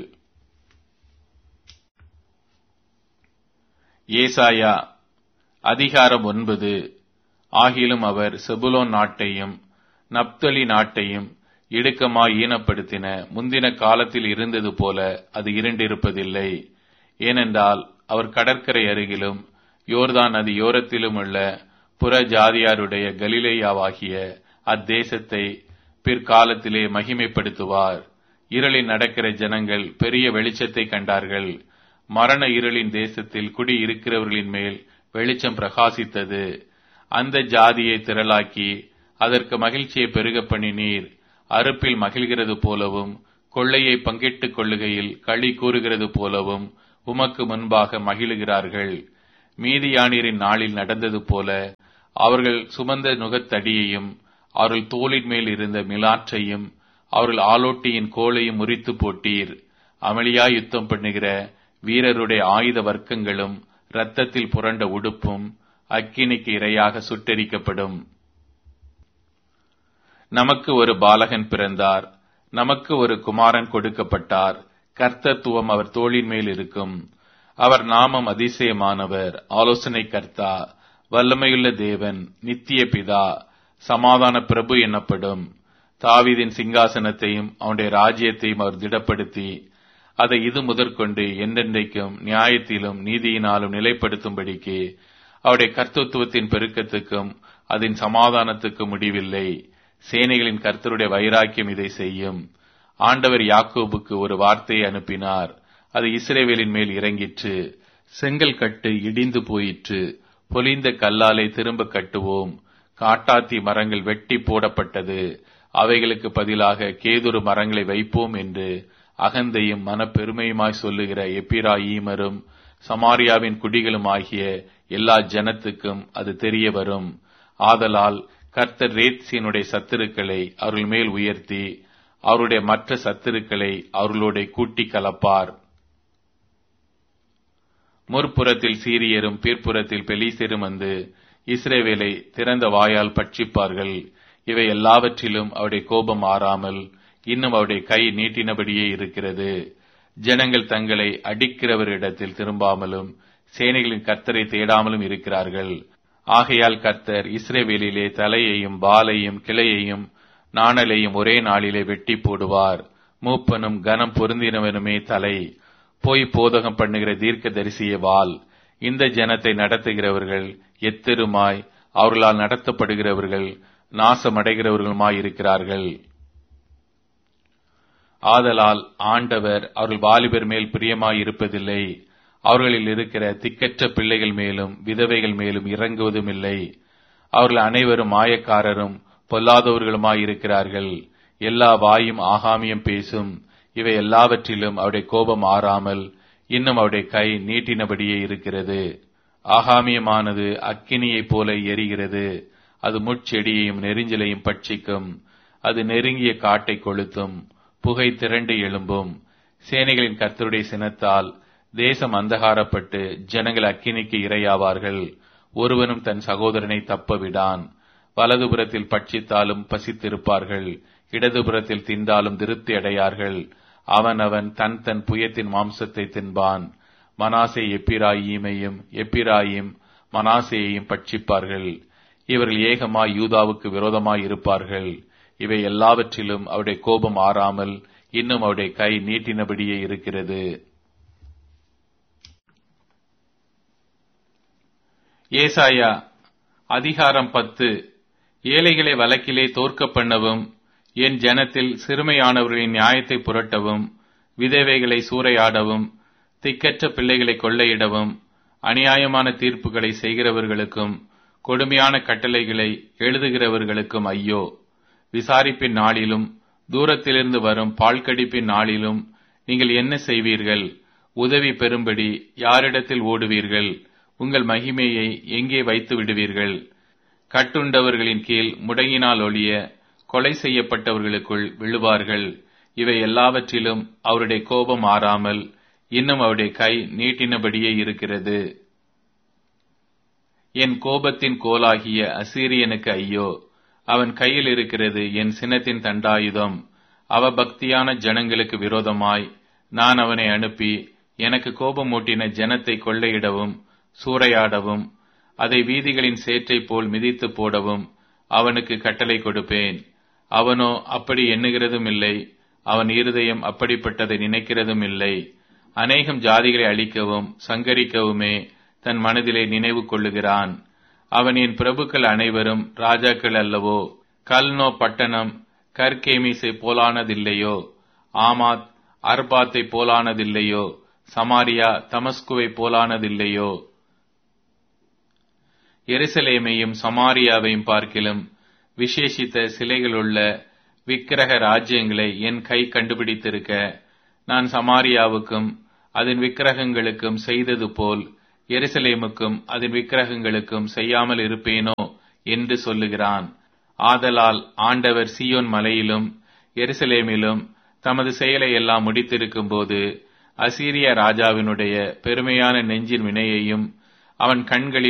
ஏசாயா அதிகாரம் ஒன்பது. ஆகிலும் அவர் செபுலோன் நாட்டையும் நப்தலி நாட்டையும் இடுக்கமாய் ஈனப்படுத்தின முந்தின காலத்தில் இருந்தது போல அது இருண்டிருப்பதில்லை. ஏனென்றால் அவர் கடற்கரை அருகிலும் யோர்தான் நதி யோரத்திலும் உள்ள புற ஜாதியாருடைய கலிலேயாவாகிய அத்தேசத்தை பிற்காலத்திலே மகிமைப்படுத்துவார். இருளில் நடக்கிற ஜனங்கள் பெரிய வெளிச்சத்தை கண்டார்கள். மரண இருளின் தேசத்தில் குடி இருக்கிறவர்களின் மேல் வெளிச்சம் பிரகாசித்தது. அந்த ஜாதியை திரளாக்கி அதற்கு மகிழ்ச்சியை பெருக பண்ணினீர். அறுப்பில் மகிழ்கிறது போலவும் கொள்ளையை பங்கிட்டுக் கொள்ளுகையில் களி கூறுகிறது போலவும் உமக்கு முன்பாக மகிழுகிறார்கள். மீதியானியரின் நாளில் நடந்தது போல அவர்கள் சுமந்த நுகத்தடியையும் அவர்கள் தோளின் மேல் இருந்த மிலாற்றையும் அவர்கள் ஆலோட்டியின் கோலையும் முறித்து போட்டீர். அமளியா யுத்தம் பண்ணுகிற வீரருடைய ஆயுத வர்க்கங்களும் இரத்தத்தில் புரண்ட உடுப்பும் அக்கினிக்கு இரையாக சுட்டெரிக்கப்படும். நமக்கு ஒரு பாலகன் பிறந்தார், நமக்கு ஒரு குமாரன் கொடுக்கப்பட்டார். கர்த்தத்துவம் அவர் தோளின் மேல் இருக்கும். அவர் நாமம் அதிசயமானவர், ஆலோசனை கர்த்தா, வல்லமையுள்ள தேவன், நித்திய பிதா, சமாதான பிரபு எனப்படும். தாவீதின் சிங்காசனத்தையும் அவனுடைய ராஜ்யத்தையும் அவர் திடப்படுத்தி அதை இது முதற்கொண்டு என்றென்றைக்கும் நியாயத்திலும் நீதியினாலும் நிலைப்படுத்தும்படிக்கு அவருடைய கர்த்தத்துவத்தின் பெருக்கத்துக்கும் அதன் சமாதானத்துக்கும் முடிவில்லை. சேனைகளின் கர்த்தருடைய வைராக்கியம் இதை செய்யும். ஆண்டவர் யாக்கோபுக்கு ஒரு வார்த்தையை அனுப்பினார், அது இஸ்ரவேலின் மேல் இறங்கிற்று. செங்கல் கட்டு இடிந்து போயிற்று, பொலிந்த கல்லாலை திரும்ப கட்டுவோம். காட்டாத்தி மரங்கள் வெட்டி போடப்பட்டது, அவைகளுக்கு பதிலாக கேதுரு மரங்களை வைப்போம் என்று அகந்தையும் மனப்பெருமையுமாய் சொல்லுகிற எப்பிராயீமரும் சமாரியாவின் குடிகளும் ஆகிய எல்லா ஜனத்துக்கும் அது தெரிய வரும். ஆதலால் கர்த்தர் ரேத்சீனுடைய சத்துருக்களை அவர்கள் மேல் உயர்த்தி அவருடைய மற்ற சத்துருக்களை அவர்களோட கூட்டி கலப்பார். முற்புறத்தில் சீரியரும் பிற்புறத்தில் பெலிஸ்தரும் வந்து இஸ்ரவேலை திறந்த வாயால் பட்சிப்பார்கள். இவை எல்லாவற்றிலும் அவருடைய கோபம் ஆறாமல் இன்னும் அவருடைய கை நீட்டினபடியே இருக்கிறது. ஜனங்கள் தங்களை அடிக்கிறவரிடத்தில் திரும்பாமலும் சேனைகளின் கர்த்தரை தேடாமலும் இருக்கிறார்கள். ஆகையால் கர்த்தர் இஸ்ரவேலிலே தலையையும் வாலையும் கிளையையும் நாணலையும் ஒரே நாளிலே வெட்டி போடுவார். மூப்பனும் கனம் பொருந்தினவனுமே தலை, போய் போதகம் பண்ணுகிற தீர்க்க தரிசிய வால். இந்த ஜனத்தை நடத்துகிறவர்கள் எத்தெருமாய் அவர்களால் நடத்தப்படுகிறவர்கள் நாசமடைகிறவர்களுமாய் இருக்கிறார்கள். ஆதலால் ஆண்டவர் அவர்கள் வாலிபர் மேல் பிரியமாய் இருப்பதில்லை, அவர்களில் இருக்கிற திக்கற்ற பிள்ளைகள் மேலும் விதவைகள் மேலும் இறங்குவதும் இல்லை. அவர்கள் அனைவரும் மாயக்காரரும் பொல்லாதவர்களுமாய் இருக்கிறார்கள். எல்லா வாயும் ஆகாமியம் பேசும். இவை எல்லாவற்றிலும் அவருடைய கோபம் ஆறாமல் இன்னும் அவருடைய கை நீட்டினபடியே இருக்கிறது. ஆகாமியமானது அக்கினியைப் போல எரிகிறது, அது முட்செடியையும் நெரிஞ்சலையும் பட்சிக்கும். அது நெருங்கிய காட்டை கொளுத்தும், புகை திரண்டு எழும்பும். சேனைகளின் கர்த்தருடைய சினத்தால் தேசம் அந்தகாரப்பட்டு ஜனங்கள் அக்கினிக்கு இரையாவார்கள். ஒருவனும் தன் சகோதரனை தப்ப விடான். வலதுபுறத்தில் பட்சித்தாலும் பசித்திருப்பார்கள், இடதுபுறத்தில் தின்றாலும் திருப்தி அடையார்கள். அவன் அவன் தன் தன் புயத்தின் மாம்சத்தை தின்பான். மனாசே எப்பிராயீமையும் எப்பிராயிம் மனாசேயையும் பட்சிப்பார்கள். இவர்கள் ஏகமாய் யூதாவுக்கு விரோதமாய் இருப்பார்கள். இவை எல்லாவற்றிலும் அவருடைய கோபம் ஆறாமல் இன்னும் அவருடைய கை நீட்டினபடியே இருக்கிறது. ஏசாயா அதிகாரம் பத்து. ஏழைகளை வழக்கிலே தோற்க பண்ணவும், என் ஜனத்தில் சிறுமையானவர்களின் நியாயத்தை புரட்டவும், விதவைகளை சூறையாடவும், திக்கற்ற பிள்ளைகளை கொள்ளையிடவும், அநியாயமான தீர்ப்புகளை செய்கிறவர்களுக்கும் கொடுமையான கட்டளைகளை எழுதுகிறவர்களுக்கும் ஐயோ! விசாரிப்பின் நாளிலும் தூரத்திலிருந்து வரும் பால்கடிப்பின் நாளிலும் நீங்கள் என்ன செய்வீர்கள்? உதவி பெறும்படி யாரிடத்தில் ஓடுவீர்கள்? உங்கள் மகிமையை எங்கே வைத்து விடுவீர்கள்? கட்டுண்டவர்களின் கீழ் முடங்கினால் ஒழிய கொலை செய்யப்பட்டவர்களுக்குள் விழுவார்கள். இவை எல்லாவற்றிலும் அவருடைய கோபம் ஆறாமல் இன்னும் அவருடைய கை நீட்டினபடியே இருக்கிறது. என் கோபத்தின் கோலாகிய அசீரியனுக்கு ஐயோ! அவன் கையில் இருக்கிறது என் சினத்தின் தண்டாயுதம். அவபக்தியான ஜனங்களுக்கு விரோதமாய் நான் அவனை அனுப்பி எனக்கு கோபமூட்டின ஜனத்தை கொள்ளையிடவும் சூறையாடவும் அதை வீதிகளின் சேற்றை போல் மிதித்து போடவும் அவனுக்கு கட்டளை கொடுப்பேன். அவனோ அப்படி எண்ணுகிறதும் இல்லை, அவன் இருதயம் அப்படிப்பட்டதை நினைக்கிறதும் இல்லை. அநேகம் ஜாதிகளை அழிக்கவும் சங்கரிக்கவுமே தன் மனதிலே நினைவு கொள்ளுகிறான். அவன் என் பிரபுக்கள் அனைவரும் ராஜாக்கள் அல்லவோ? கல்னோ பட்டணம் கர்கேமிசை போலானதில்லையோ? ஆமாத் அர்பாத்தை போலானதில்லையோ? சமாரியா தமஸ்குவை போலானதில்லையோ? எருசலேமையும் சமாரியாவையும் பார்க்கிலும் விசேஷித்த சிலைகளுள்ள விக்கிரக ராஜ்யங்களை என் கை கண்டுபிடித்திருக்க, நான் சமாரியாவுக்கும் அதன் விக்கிரகங்களுக்கும் செய்தது போல் எருசலேமுக்கும் அதன் விக்கிரகங்களுக்கும் செய்யாமல் இருப்பேனோ என்று சொல்லுகிறான். ஆதலால் ஆண்டவர் சீயோன் மலையிலும் எருசலேமிலும் தமது செயலை எல்லாம் முடித்திருக்கும் போது அசீரிய ராஜாவினுடைய பெருமையான நெஞ்சின் வினையையும் அவன் கண்களில்